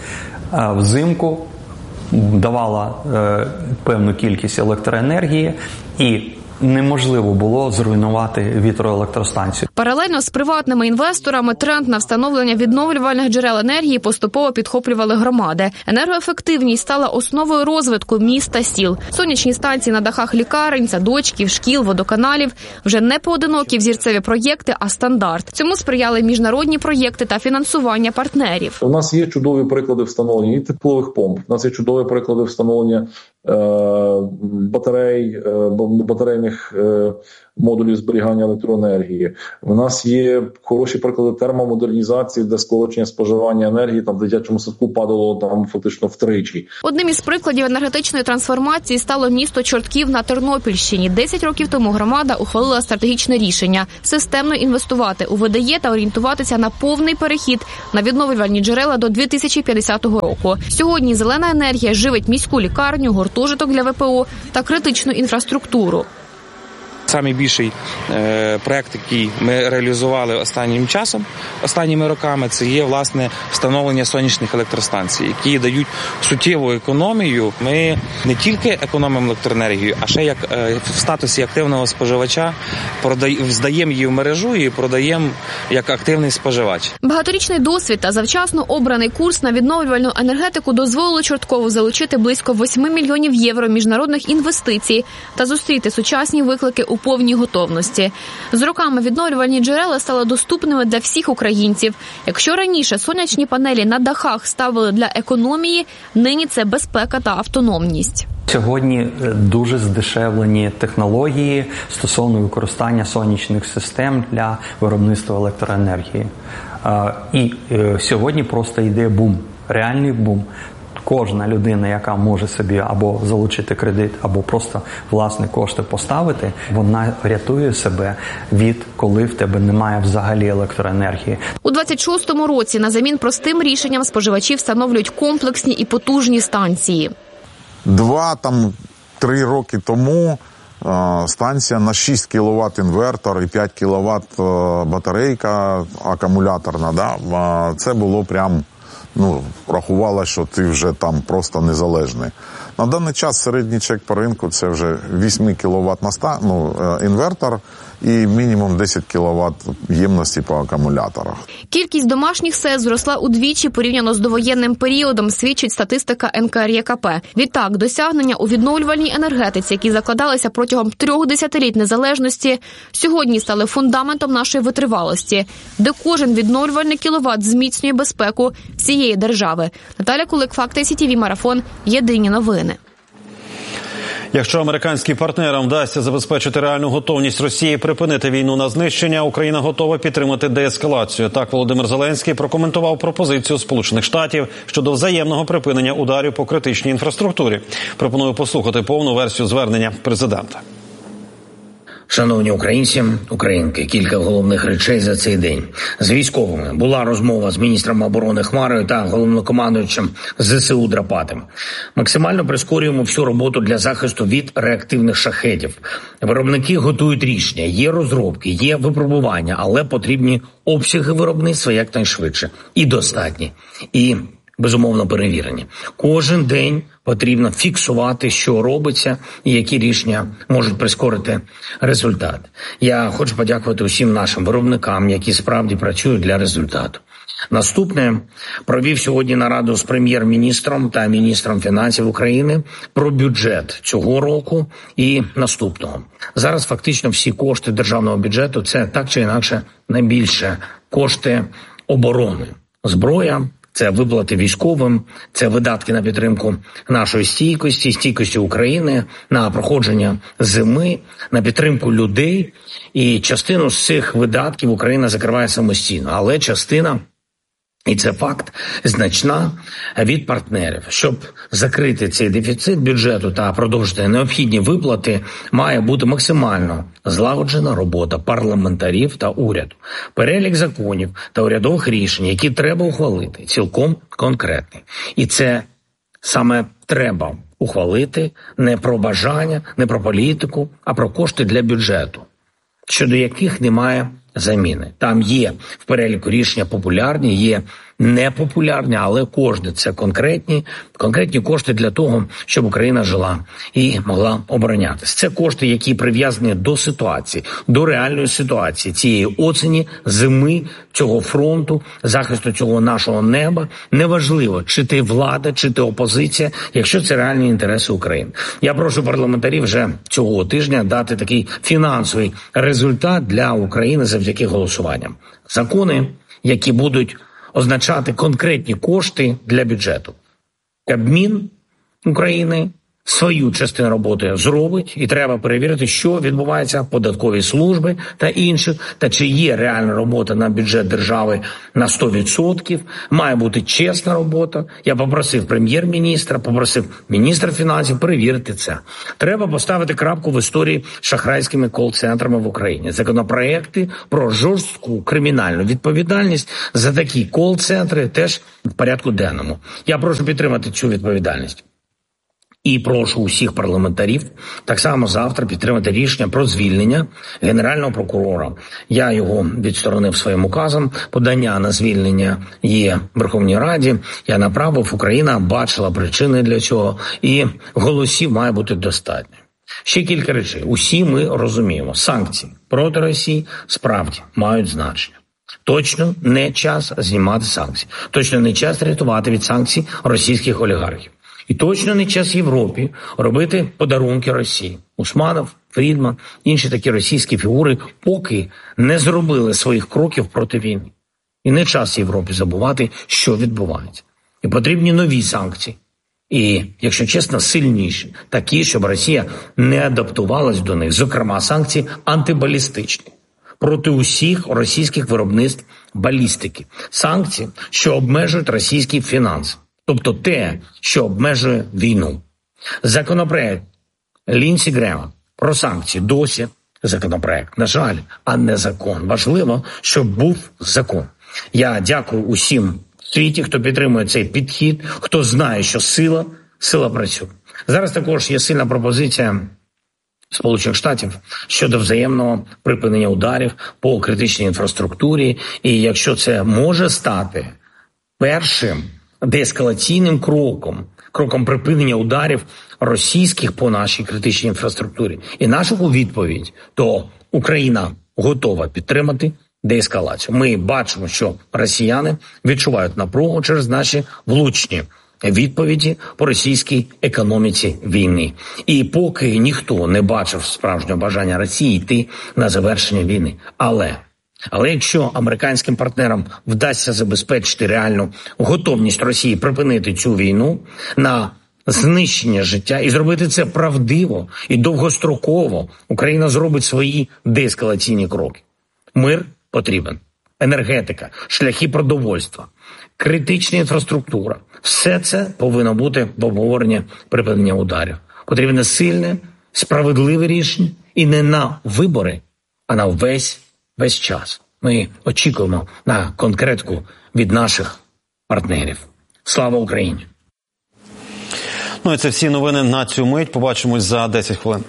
взимку давала е, певну кількість електроенергії і неможливо було зруйнувати вітроелектростанцію. Паралельно з приватними інвесторами тренд на встановлення відновлювальних джерел енергії поступово підхоплювали громади. Енергоефективність стала основою розвитку міст та сіл. Сонячні станції на дахах лікарень, садочків, шкіл, водоканалів – вже не поодинокі взірцеві проєкти, а стандарт. Цьому сприяли міжнародні проєкти та фінансування партнерів. У нас є чудові приклади встановлення і теплових помп, у нас є чудові приклади встановлення е, батарей, е, батарейних е, модулів зберігання електроенергії. У нас є хороші приклади термомодернізації, де скорочення споживання енергії там в дитячому садку падало там фактично втричі. Одним із прикладів енергетичної трансформації стало місто Чортків на Тернопільщині. Десять років тому громада ухвалила стратегічне рішення – системно інвестувати у ВДЄ та орієнтуватися на повний перехід на відновлювальні джерела до дві тисячі п'ятдесятого року. Сьогодні зелена енергія живить міську лікарню, гуртожиток для ВПО та критичну інфраструктуру. Самий більший е, проект, який ми реалізували останнім часом, останніми роками, це є, власне, встановлення сонячних електростанцій, які дають суттєву економію. Ми не тільки економимо електроенергію, а ще як е, в статусі активного споживача продає, здаємо її в мережу і продаємо як активний споживач. Багаторічний досвід та завчасно обраний курс на відновлювальну енергетику дозволили Чорткову залучити близько восьми мільйонів євро міжнародних інвестицій та зустріти сучасні виклики у повній готовності. З роками відновлювальні джерела стали доступними для всіх українців. Якщо раніше сонячні панелі на дахах ставили для економії, нині це безпека та автономність. Сьогодні дуже здешевлені технології стосовно використання сонячних систем для виробництва електроенергії. І сьогодні просто йде бум, реальний бум. Кожна людина, яка може собі або залучити кредит, або просто власні кошти поставити, вона рятує себе від, коли в тебе немає взагалі електроенергії. У двадцять шостому році на замін простим рішенням споживачі встановлюють комплексні і потужні станції. Два, там, три роки тому е, станція на шість кіловат інвертор і п'ять кіловат е, батарейка акумуляторна, да? е, це було прям... Ну, рахувала, що ти вже там просто незалежний. На даний час середній чек по ринку – це вже вісім кіловат на ста, ну, інвертор і мінімум десять кіловат ємності по акумуляторах. Кількість домашніх СЕС зросла удвічі порівняно з довоєнним періодом, свідчить статистика ен ка ер є ка пе. Відтак, досягнення у відновлювальній енергетиці, які закладалися протягом трьох десятиліть незалежності, сьогодні стали фундаментом нашої витривалості, де кожен відновлювальний кіловат зміцнює безпеку всієї держави. Наталя Кулик, Факти Сі Ті Ві, Марафон, Єдині новини. Якщо американським партнерам вдасться забезпечити реальну готовність Росії припинити війну на знищення, Україна готова підтримати деескалацію. Так Володимир Зеленський прокоментував пропозицію Сполучених Штатів щодо взаємного припинення ударів по критичній інфраструктурі. Пропоную послухати повну версію звернення президента. Шановні українці, українки, кілька головних речей за цей день. З військовими була розмова з міністром оборони Хмарою та головнокомандуючим зе се у Драпатим. Максимально прискорюємо всю роботу для захисту від реактивних шахедів. Виробники готують рішення, є розробки, є випробування, але потрібні обсяги виробництва якнайшвидше. І достатні. І безумовно перевірені. Кожен день потрібно фіксувати, що робиться і які рішення можуть прискорити результат. Я хочу подякувати усім нашим виробникам, які справді працюють для результату. Наступне, провів сьогодні нараду з прем'єр-міністром та міністром фінансів України про бюджет цього року і наступного. Зараз фактично всі кошти державного бюджету – це так чи інакше найбільше кошти оборони. Зброя, це виплати військовим, це видатки на підтримку нашої стійкості, стійкості України, на проходження зими, на підтримку людей. І частину з цих видатків Україна закриває самостійно, але частина, і це факт, значна від партнерів. Щоб закрити цей дефіцит бюджету та продовжити необхідні виплати, має бути максимально злагоджена робота парламентарів та уряду. Перелік законів та урядових рішень, які треба ухвалити, цілком конкретний. І це саме треба ухвалити не про бажання, не про політику, а про кошти для бюджету, щодо яких немає заміни. Там є в переліку рішення популярні, є непопулярні, але кошти. Це конкретні, конкретні кошти для того, щоб Україна жила і могла оборонятися. Це кошти, які прив'язані до ситуації, до реальної ситуації, цієї осені, зими, цього фронту, захисту цього нашого неба. Неважливо, чи ти влада, чи ти опозиція, якщо це реальні інтереси України. Я прошу парламентарів вже цього тижня дати такий фінансовий результат для України завдяки голосуванням. Закони, які будуть означати конкретні кошти для бюджету. Кабмін України свою частину роботи зробить, і треба перевірити, що відбувається в податковій службі та інших, та чи є реальна робота на бюджет держави на сто відсотків. Має бути чесна робота. Я попросив прем'єр-міністра, попросив міністра фінансів перевірити це. Треба поставити крапку в історії з шахрайськими кол-центрами в Україні. Законопроекти про жорстку кримінальну відповідальність за такі кол-центри теж в порядку денному. Я прошу підтримати цю відповідальність. І прошу усіх парламентарів так само завтра підтримати рішення про звільнення Генерального прокурора. Я його відсторонив своїм указом. Подання на звільнення є в Верховній Раді. Я направив, Україна бачила причини для цього. І голосів має бути достатньо. Ще кілька речей. Усі ми розуміємо. Санкції проти Росії справді мають значення. Точно не час знімати санкції. Точно не час рятувати від санкцій російських олігархів. І точно не час Європі робити подарунки Росії. Усманов, Фрідман, інші такі російські фігури поки не зробили своїх кроків проти війни. І не час Європі забувати, що відбувається. І потрібні нові санкції. І, якщо чесно, сильніші. Такі, щоб Росія не адаптувалась до них. Зокрема, санкції антибалістичні. Проти усіх російських виробництв балістики. Санкції, що обмежують російські фінанси. Тобто те, що обмежує війну. Законопроект Лінсі Грема про санкції досі законопроект, на жаль, а не закон. Важливо, щоб був закон. Я дякую усім в світі, хто підтримує цей підхід, хто знає, що сила, сила працює. Зараз також є сильна пропозиція Сполучених Штатів щодо взаємного припинення ударів по критичній інфраструктурі. І якщо це може стати першим деескалаційним кроком, кроком припинення ударів російських по нашій критичній інфраструктурі і нашу відповідь, то Україна готова підтримати деескалацію. Ми бачимо, що росіяни відчувають напругу через наші влучні відповіді по російській економіці війни. І поки ніхто не бачив справжнього бажання Росії йти на завершення війни. Але Але якщо американським партнерам вдасться забезпечити реальну готовність Росії припинити цю війну на знищення життя і зробити це правдиво і довгостроково, Україна зробить свої деескалаційні кроки. Мир потрібен, енергетика, шляхи продовольства, критична інфраструктура. Все це повинно бути в обговоренні припинення ударів. Потрібне сильне, справедливе рішення і не на вибори, а на весь Весь час. Ми очікуємо на конкретику від наших партнерів. Слава Україні! Ну і це всі новини на цю мить. Побачимось за десять хвилин.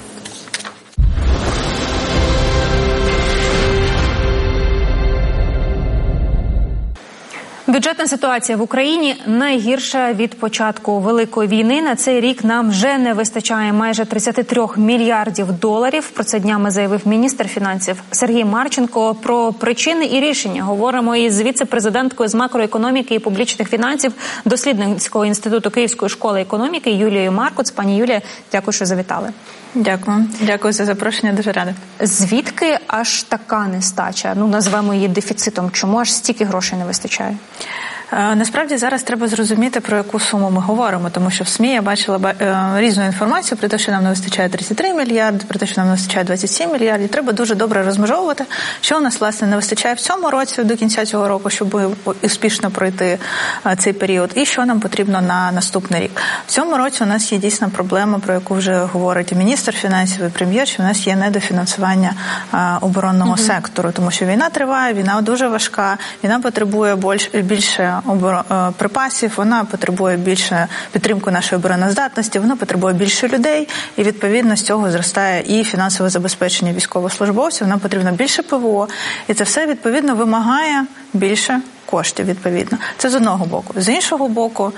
Бюджетна ситуація в Україні найгірша від початку Великої війни. На цей рік нам вже не вистачає майже тридцять три мільярдів доларів. Про це днями заявив міністр фінансів Сергій Марченко. Про причини і рішення говоримо із віце-президенткою з макроекономіки і публічних фінансів Дослідницького інституту Київської школи економіки Юлією Маркуц. Пані Юлія, дякую, що завітали. Дякую. Дякую за запрошення, дуже рада. Звідки аж така нестача? Ну, назвемо її дефіцитом. Чому аж стільки грошей не вистачає? Насправді зараз треба зрозуміти, про яку суму ми говоримо, тому що в СМІ я бачила різну інформацію про те, що нам не вистачає тридцять три мільярди, про те, що нам не вистачає двадцять сім мільярдів. Треба дуже добре розмежовувати, що у нас, власне, не вистачає в цьому році до кінця цього року, щоб успішно пройти цей період, і що нам потрібно на наступний рік. В цьому році у нас є дійсна проблема, про яку вже говорить і міністр фінансів, і прем'єр, що у нас є недофінансування оборонного угу. сектору, тому що війна триває, війна дуже важка, війна потребує більше більше припасів, вона потребує більше підтримки нашої обороноздатності, вона потребує більше людей, і відповідно з цього зростає і фінансове забезпечення військовослужбовців, нам потрібно більше ПВО, і це все відповідно вимагає більше коштів, відповідно. Це з одного боку. З іншого боку,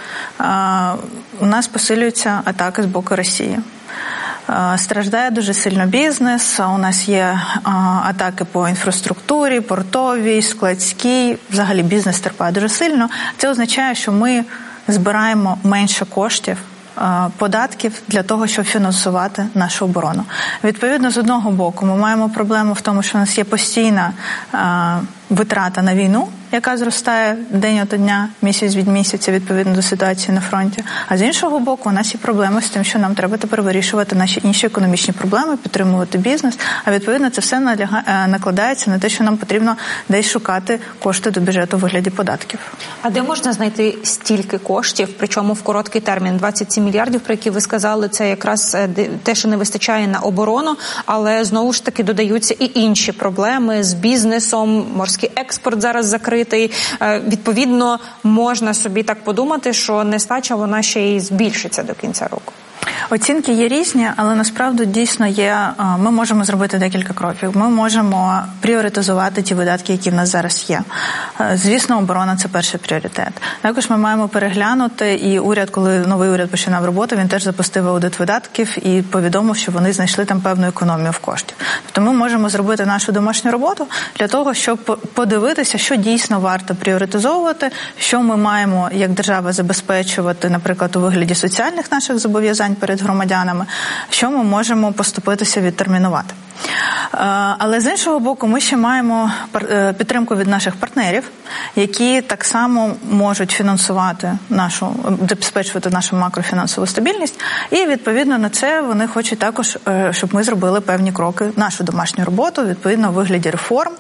у нас посилюються атаки з боку Росії. Страждає дуже сильно бізнес, у нас є атаки по інфраструктурі, портовій, складській, взагалі бізнес терпає дуже сильно. Це означає, що ми збираємо менше коштів, податків для того, щоб фінансувати нашу оборону. Відповідно, з одного боку, ми маємо проблему в тому, що у нас є постійна витрата на війну, яка зростає день ото дня, місяць від місяця, відповідно до ситуації на фронті. А з іншого боку, у нас є проблеми з тим, що нам треба тепер вирішувати наші інші економічні проблеми, підтримувати бізнес, а відповідно це все накладається на те, що нам потрібно десь шукати кошти до бюджету у вигляді податків. А де можна знайти стільки коштів, причому в короткий термін? двадцять сім мільярдів, про які ви сказали, це якраз те, що не вистачає на оборону, але знову ж таки додаються і інші проблеми з бізнесом, морський експорт зараз закритий. Відповідно, можна собі так подумати, що нестача вона ще й збільшиться до кінця року. Оцінки є різні, але насправді дійсно є, ми можемо зробити декілька кроків. Ми можемо пріоритизувати ті видатки, які в нас зараз є. Звісно, оборона – це перший пріоритет. Також ми маємо переглянути, і уряд, коли новий уряд починав роботу, він теж запустив аудит видатків і повідомив, що вони знайшли там певну економію в коштів. Тобто ми можемо зробити нашу домашню роботу для того, щоб подивитися, що дійсно варто пріоритизовувати, що ми маємо як держава забезпечувати, наприклад, у вигляді соціальних наших зобов'язань перед громадянами, що ми можемо поступитися відтермінувати. Але з іншого боку, ми ще маємо підтримку від наших партнерів, які так само можуть фінансувати нашу, забезпечувати нашу макрофінансову стабільність, і відповідно на це вони хочуть також, щоб ми зробили певні кроки, нашу домашню роботу, відповідно у вигляді реформ,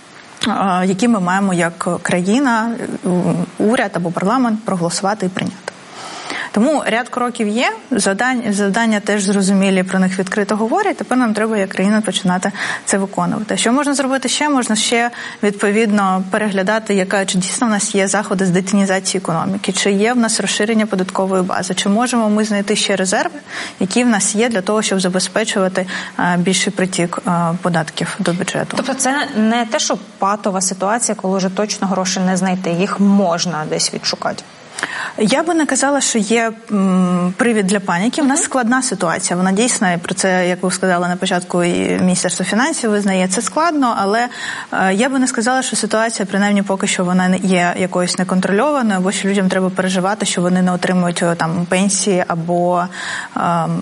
які ми маємо як країна, уряд або парламент проголосувати і прийняти. Тому ряд кроків є, завдання, завдання теж зрозумілі, про них відкрито говорять, тепер нам треба як країна починати це виконувати. Що можна зробити ще? Можна ще, відповідно, переглядати, яка, чи дійсно в нас є заходи з детінізації економіки, чи є в нас розширення податкової бази, чи можемо ми знайти ще резерви, які в нас є для того, щоб забезпечувати більший притік податків до бюджету. Тобто це не те, що патова ситуація, коли вже точно гроші не знайти, їх можна десь відшукати? Я би не казала, що є м, привід для паніки. У нас складна ситуація. Вона дійсно, і про це, як ви сказали на початку, і Міністерство фінансів визнає, це складно, але е, я би не сказала, що ситуація, принаймні, поки що вона не є якоюсь неконтрольованою, або що людям треба переживати, що вони не отримують там пенсії або е,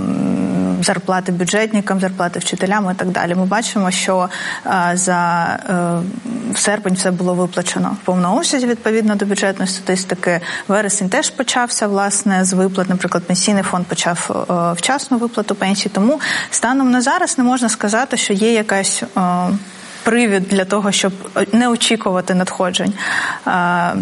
зарплати бюджетникам, зарплати вчителям і так далі. Ми бачимо, що е, за е, серпень все було виплачено в повному обсязі відповідно до бюджетної статистики. Вересень теж почався, власне, з виплат. Наприклад, Пенсійний фонд почав е, вчасну виплату пенсій. Тому станом на зараз не можна сказати, що є якась е, привід для того, щоб не очікувати надходжень е,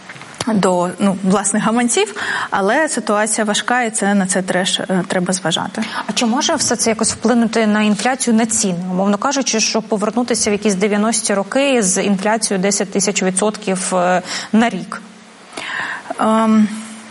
до, ну, власних гаманців, але ситуація важка, і це на це теж треба зважати. А чи може все це якось вплинути на інфляцію, на ціни? Умовно кажучи, що повернутися в якісь дев'яності роки з інфляцією десять тисяч відсотків на рік? Um...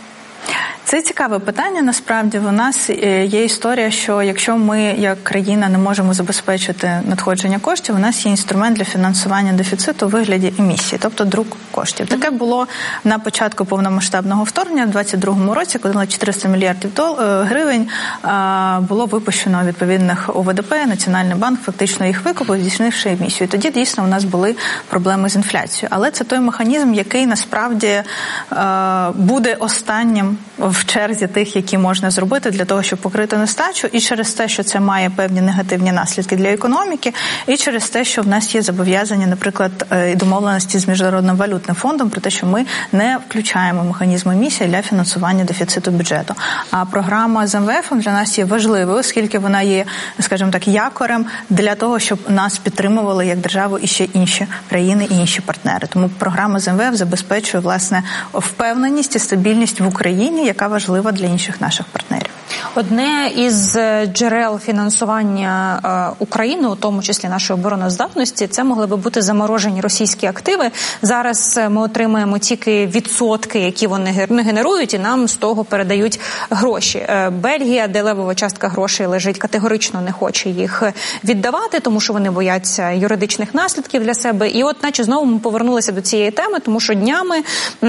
Це цікаве питання, насправді. У нас є історія, що якщо ми, як країна, не можемо забезпечити надходження коштів, у нас є інструмент для фінансування дефіциту у вигляді емісії, тобто друк коштів. Таке було на початку повномасштабного вторгнення, в двадцять другому році, коли чотириста мільярдів гривень було випущено відповідних У В Д П, Національний банк фактично їх викупив, здійснивши емісію. І тоді дійсно у нас були проблеми з інфляцією. Але це той механізм, який насправді буде останнім в черзі тих, які можна зробити для того, щоб покрити нестачу, і через те, що це має певні негативні наслідки для економіки, і через те, що в нас є зобов'язання, наприклад, домовленості з Міжнародним валютним фондом про те, що ми не включаємо механізм емісії для фінансування дефіциту бюджету. А програма з Ем Ве Ефом для нас є важливою, оскільки вона є, скажімо так, якорем для того, щоб нас підтримували як державу і ще інші країни і інші партнери. Тому програма з Ем Ве Еф забезпечує, власне, впевненість і стабільність в Україні, яка важлива для інших наших партнерів. Одне із джерел фінансування України, у тому числі нашої обороноздатності, це могли би бути заморожені російські активи. Зараз ми отримуємо тільки відсотки, які вони генерують, і нам з того передають гроші. Бельгія, де левова частка грошей лежить, категорично не хоче їх віддавати, тому що вони бояться юридичних наслідків для себе. І от наче знову ми повернулися до цієї теми, тому що днями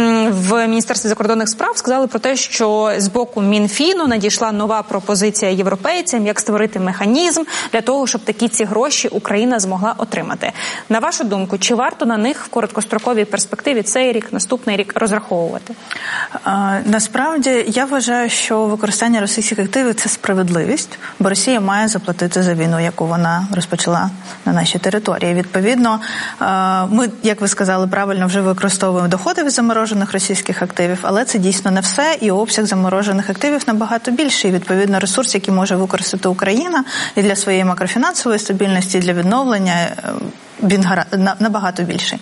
в Міністерстві закордонних справ сказали про те, що з боку Мінфіну надійшла нова пропозиція європейцям, як створити механізм для того, щоб такі ці гроші Україна змогла отримати. На вашу думку, чи варто на них в короткостроковій перспективі цей рік, наступний рік розраховувати? А, насправді, я вважаю, що використання російських активів – це справедливість, бо Росія має заплатити за війну, яку вона розпочала на нашій території. Відповідно, ми, як ви сказали, правильно вже використовуємо доходи від заморожених російських активів, але це дійсно не все, і обсяг заморожених активів набагато більший. Відповідно, ресурс, який може використати Україна і для своєї макрофінансової стабільності, і для відновлення, він набагато більший.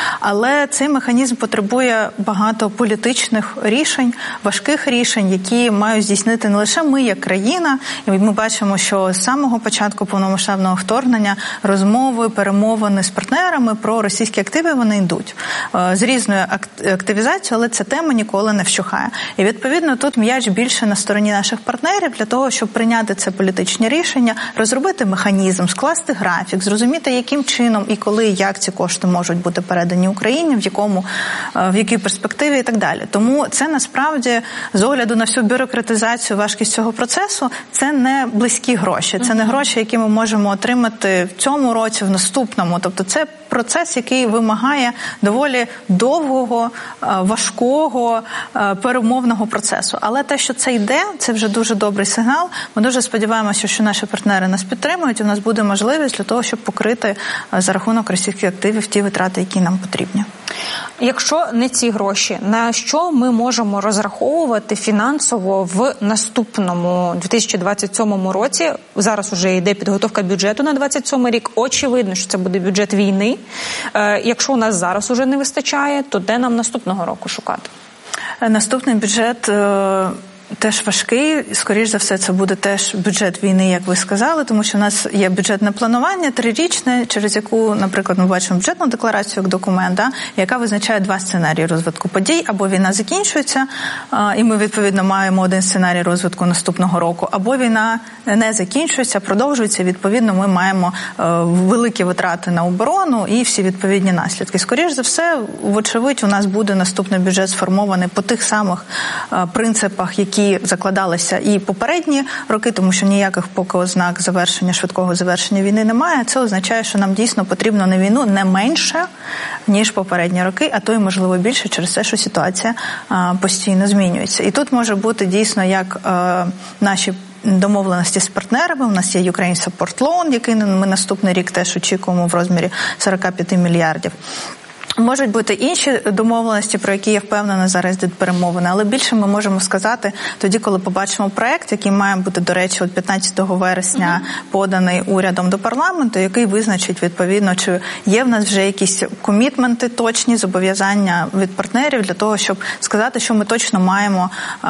Але цей механізм потребує багато політичних рішень, важких рішень, які мають здійснити не лише ми, як країна. І ми бачимо, що з самого початку повномасштабного вторгнення розмови, перемовини з партнерами про російські активи, вони йдуть. З різною активізацією, але ця тема ніколи не вщухає. І, відповідно, тут м'яч більше на стороні наших партнерів для того, щоб прийняти це політичне рішення, розробити механізм, скласти графік, зрозуміти, яким чином і коли, як ці кошти можуть бути передані Україні, в якому, в якій перспективі і так далі. Тому це насправді, з огляду на всю бюрократизацію, важкість цього процесу, це не близькі гроші. Це не гроші, які ми можемо отримати в цьому році, в наступному. Тобто це процес, який вимагає доволі довгого, важкого перемовного процесу. Але те, що це йде, це вже дуже добрий сигнал. Ми дуже сподіваємося, що наші партнери нас підтримують, і в нас буде можливість для того, щоб покрити за рахунок російських активів ті витрати, які нам потрібні. Якщо не ці гроші, на що ми можемо розраховувати фінансово в наступному дві тисячі двадцять сьомому році? Зараз уже йде підготовка бюджету на двадцять сьомий рік. Очевидно, що це буде бюджет війни. Е, якщо у нас зараз уже не вистачає, то де нам наступного року шукати? Наступний бюджет е- теж важкий, скоріш за все, це буде теж бюджет війни, як ви сказали, тому що в нас є бюджетне планування трирічне, через яку, наприклад, ми бачимо бюджетну декларацію як документ, да, яка визначає два сценарії розвитку подій, або війна закінчується, і ми, відповідно, маємо один сценарій розвитку наступного року, або війна не закінчується, продовжується, відповідно, ми маємо великі витрати на оборону і всі відповідні наслідки. Скоріш за все, вочевидь, у нас буде наступний бюджет сформований по тих самих принципах, які які закладалися і попередні роки, тому що ніяких поки ознак завершення, швидкого завершення війни немає. Це означає, що нам дійсно потрібно на війну не менше, ніж попередні роки, а то й, можливо, більше через те, що ситуація а, постійно змінюється. І тут може бути дійсно як а, наші домовленості з партнерами. У нас є Ukraine Support Loan, який ми наступний рік теж очікуємо в розмірі сорок п'ять мільярдів. Можуть бути інші домовленості, про які я впевнена зараз йдуть перемовини, але більше ми можемо сказати тоді, коли побачимо проект, який має бути, до речі, от п'ятнадцятого вересня mm-hmm. поданий урядом до парламенту, який визначить відповідно, чи є в нас вже якісь комітменти точні, зобов'язання від партнерів для того, щоб сказати, що ми точно маємо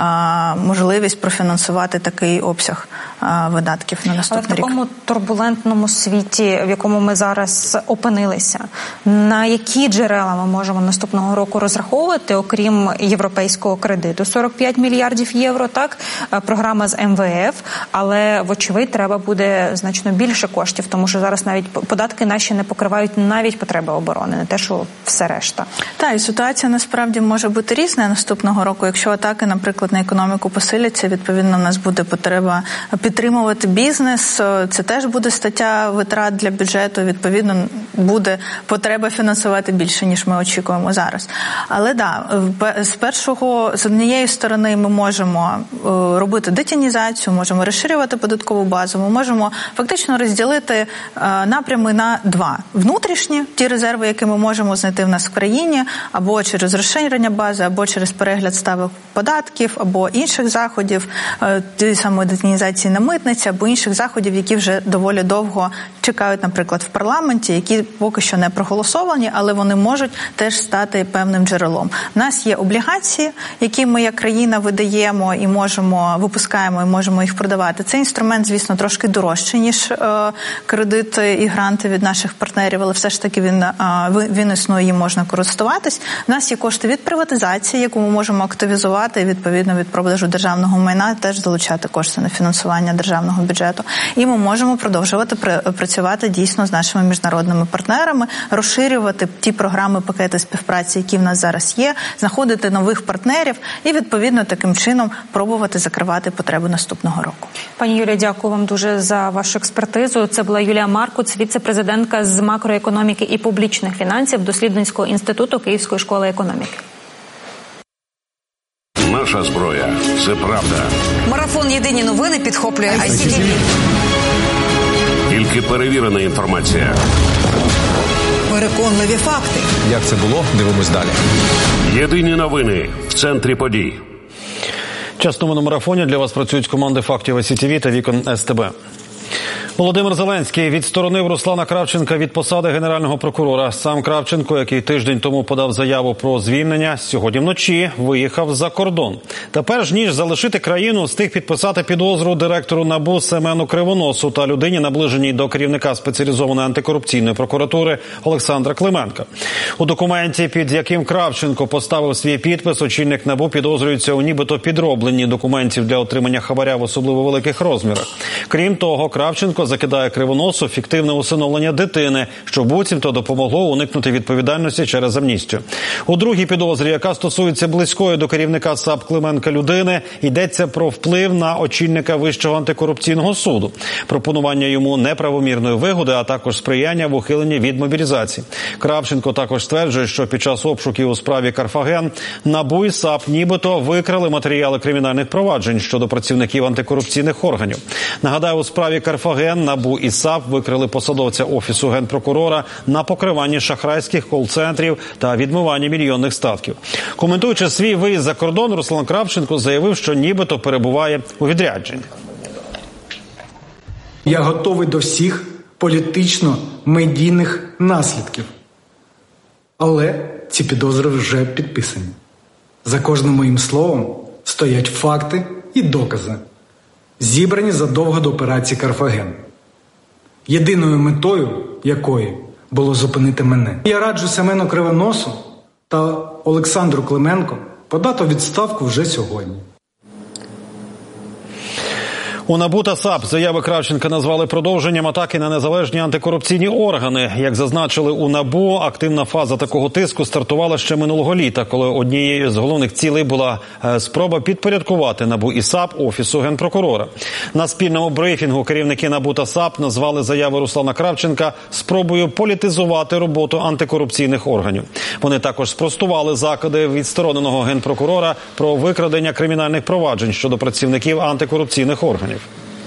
а, можливість профінансувати такий обсяг а, видатків на наступний рік. Але в такому турбулентному світі, в якому ми зараз опинилися, на які джерела ми можемо наступного року розраховувати, окрім європейського кредиту? сорок п'ять мільярдів євро, так, програма з ем ве еф, але, вочевидь, треба буде значно більше коштів, тому що зараз навіть податки наші не покривають навіть потреби оборони, не те, що все решта. Так, і ситуація насправді може бути різна наступного року. Якщо атаки, наприклад, на економіку посиляться, відповідно, в нас буде потреба підтримувати бізнес, це теж буде стаття витрат для бюджету, відповідно, буде потреба фінансувати більше, ніж ми очікуємо зараз. Але да, з першого, з однієї сторони ми можемо робити детінізацію, можемо розширювати податкову базу, ми можемо фактично розділити напрями на два. Внутрішні, ті резерви, які ми можемо знайти в нас в країні, або через розширення бази, або через перегляд ставок податків, або інших заходів, ті самої детінізації на митниці, або інших заходів, які вже доволі довго чекають, наприклад, в парламенті, які поки що не проголосовані, але вони можуть можуть теж стати певним джерелом. У нас є облігації, які ми як країна видаємо і можемо, випускаємо і можемо їх продавати. Цей інструмент, звісно, трошки дорожчий, ніж е, кредити і гранти від наших партнерів, але все ж таки він, е, він існує, їм можна користуватись. У нас є кошти від приватизації, яку ми можемо активізувати, і відповідно від продажу державного майна теж залучати кошти на фінансування державного бюджету. І ми можемо продовжувати працювати дійсно з нашими міжнародними партнерами, розширювати ті програми, пакети співпраці, які в нас зараз є, знаходити нових партнерів і відповідно таким чином пробувати закривати потреби наступного року. Пані Юлія, дякую вам дуже за вашу експертизу. Це була Юлія Маркуц, віце-президентка з макроекономіки і публічних фінансів Дослідницького інституту Київської школи економіки. Наша зброя – це правда. Марафон «Єдині новини» підхоплює ай сі ті ві. Тільки перевірена інформація. Переконливі факти. Як це було? Дивимось далі. Єдині новини в центрі подій. Час тому на марафоні для вас працюють команди фактів ай сі ті ві та Вікон ес те бе. Володимир Зеленський відсторонив Руслана Кравченка від посади генерального прокурора. Сам Кравченко, який тиждень тому подав заяву про звільнення, сьогодні вночі виїхав за кордон. Та перш ніж залишити країну, встиг підписати підозру директору НАБУ Семену Кривоносу та людині, наближеній до керівника спеціалізованої антикорупційної прокуратури Олександра Клименка. У документі, під яким Кравченко поставив свій підпис, очільник НАБУ підозрюється у нібито підробленні документів для отримання хабаря в особливо великих розмірах. Крім того, Кравченко закидає Кривоносу фіктивне усиновлення дитини, що буцімто допомогло уникнути відповідальності через амністію. У другій підозрі, яка стосується близької до керівника САП Клименка людини, йдеться про вплив на очільника Вищого антикорупційного суду, пропонування йому неправомірної вигоди, а також сприяння в ухиленні від мобілізації. Кравченко також стверджує, що під час обшуків у справі Карфаген НАБУ і САП нібито викрали матеріали кримінальних проваджень щодо працівників антикорупційних органів. Нагадаю, у справі Карфаген НАБУ і САП викрили посадовця Офісу Генпрокурора на покриванні шахрайських кол-центрів та відмиванні мільйонних статків. Коментуючи свій виїзд за кордон, Руслан Кравченко заявив, що нібито перебуває у відрядженні. Я готовий до всіх політично-медійних наслідків. Але ці підозри вже підписані. За кожним моїм словом стоять факти і докази, зібрані задовго до операції «Карфаген», єдиною метою якої було зупинити мене. Я раджу Семену Кривоносу та Олександру Клименку подати відставку вже сьогодні. У НАБУ та САП заяви Кравченка назвали продовженням атаки на незалежні антикорупційні органи. Як зазначили у НАБУ, активна фаза такого тиску стартувала ще минулого літа, коли однією з головних цілей була спроба підпорядкувати НАБУ і САП Офісу Генпрокурора. На спільному брифінгу керівники НАБУ та САП назвали заяви Руслана Кравченка спробою політизувати роботу антикорупційних органів. Вони також спростували закиди відстороненого генпрокурора про викрадення кримінальних проваджень щодо працівників антикорупційних органів.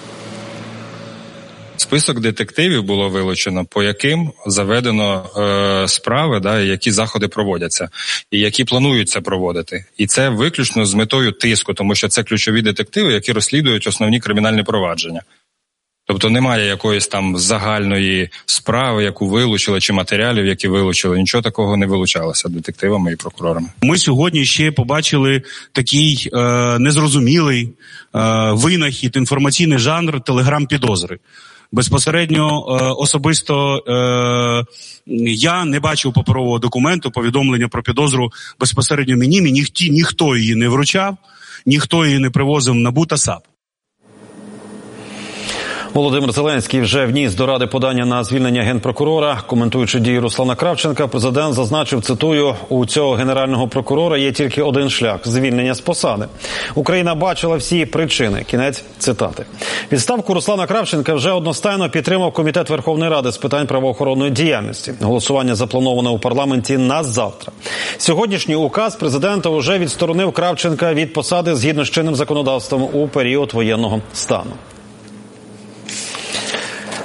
Список детективів було вилучено, по яким заведено е, справи, да, які заходи проводяться, і які плануються проводити. І це виключно з метою тиску, тому що це ключові детективи, які розслідують основні кримінальні провадження. Тобто немає якоїсь там загальної справи, яку вилучили, чи матеріалів, які вилучили. Нічого такого не вилучалося детективами і прокурорами. Ми сьогодні ще побачили такий е, незрозумілий е, винахід, інформаційний жанр телеграм-підозри. Безпосередньо е, особисто е, я не бачив паперового документу, повідомлення про підозру безпосередньо мені, мені ніхто, ніхто її не вручав, ніхто її не привозив в НАБУ та САП. Володимир Зеленський вже вніс до Ради подання на звільнення генпрокурора. Коментуючи дії Руслана Кравченка, президент зазначив, цитую, у цього генерального прокурора є тільки один шлях – звільнення з посади. Україна бачила всі причини. Кінець цитати. Відставку Руслана Кравченка вже одностайно підтримав Комітет Верховної Ради з питань правоохоронної діяльності. Голосування заплановане у парламенті на завтра. Сьогоднішній указ президента вже відсторонив Кравченка від посади згідно з чинним законодавством у період воєнного стану.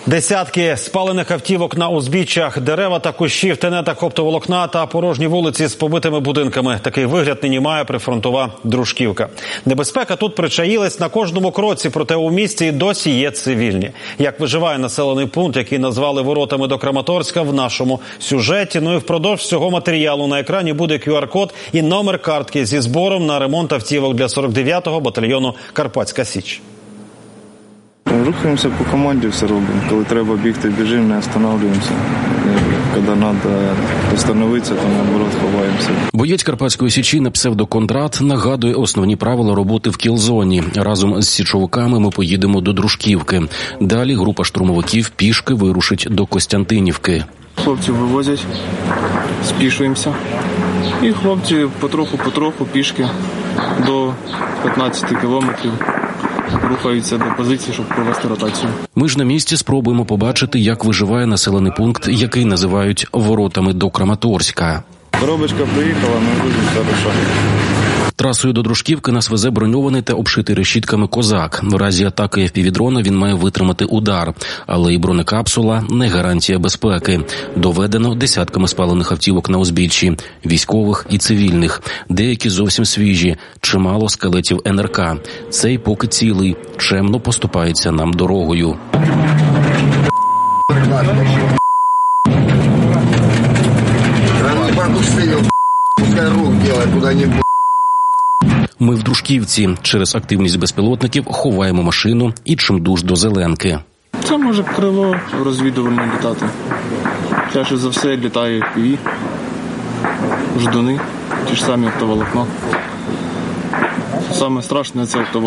Десятки спалених автівок на узбіччях, дерева та кущі в тенетах оптоволокна та порожні вулиці з побитими будинками. Такий вигляд нині має прифронтова Дружківка. Небезпека тут причаїлась на кожному кроці, проте у місті і досі є цивільні. Як виживає населений пункт, який назвали воротами до Краматорська, в нашому сюжеті. Ну і впродовж цього матеріалу на екрані буде ку ар код і номер картки зі збором на ремонт автівок для сорок дев'ятого батальйону «Карпатська Січ». Рухаємося по команді, все робимо. Коли треба бігти, біжимо, не останавливаємося. Коли треба остановитися, то наоборот ховаємося. Боєць Карпатської Січі на псевдо Кондрат нагадує основні правила роботи в кіл-зоні. Разом з січовиками ми поїдемо до Дружківки. Далі група штурмовиків пішки вирушить до Костянтинівки. Хлопці вивозять, спішуємося. І хлопці потроху-потроху пішки до п'ятнадцять кілометрів. Рухаються до позиції, щоб провести ротацію. Ми ж на місці спробуємо побачити, як виживає населений пункт, який називають воротами до Краматорська. Коробочка приїхала, ми будемо рушати. Трасою до Дружківки нас везе броньований та обшитий решітками «Козак». В разі атаки еф пі ві-дрона він має витримати удар. Але і бронекапсула – не гарантія безпеки. Доведено десятками спалених автівок на узбіччі. Військових і цивільних. Деякі зовсім свіжі. Чимало скелетів ен ер ка. Цей поки цілий. Чемно поступається нам дорогою. Ми в Дружківці. Через активність безпілотників ховаємо машину і чимдуж до зеленки. Це може крило розвідувальне літати. Чаще за все літає еф пі ві, ждуни, ті ж самі оптоволокна. Саме страшне – це оптоволокно.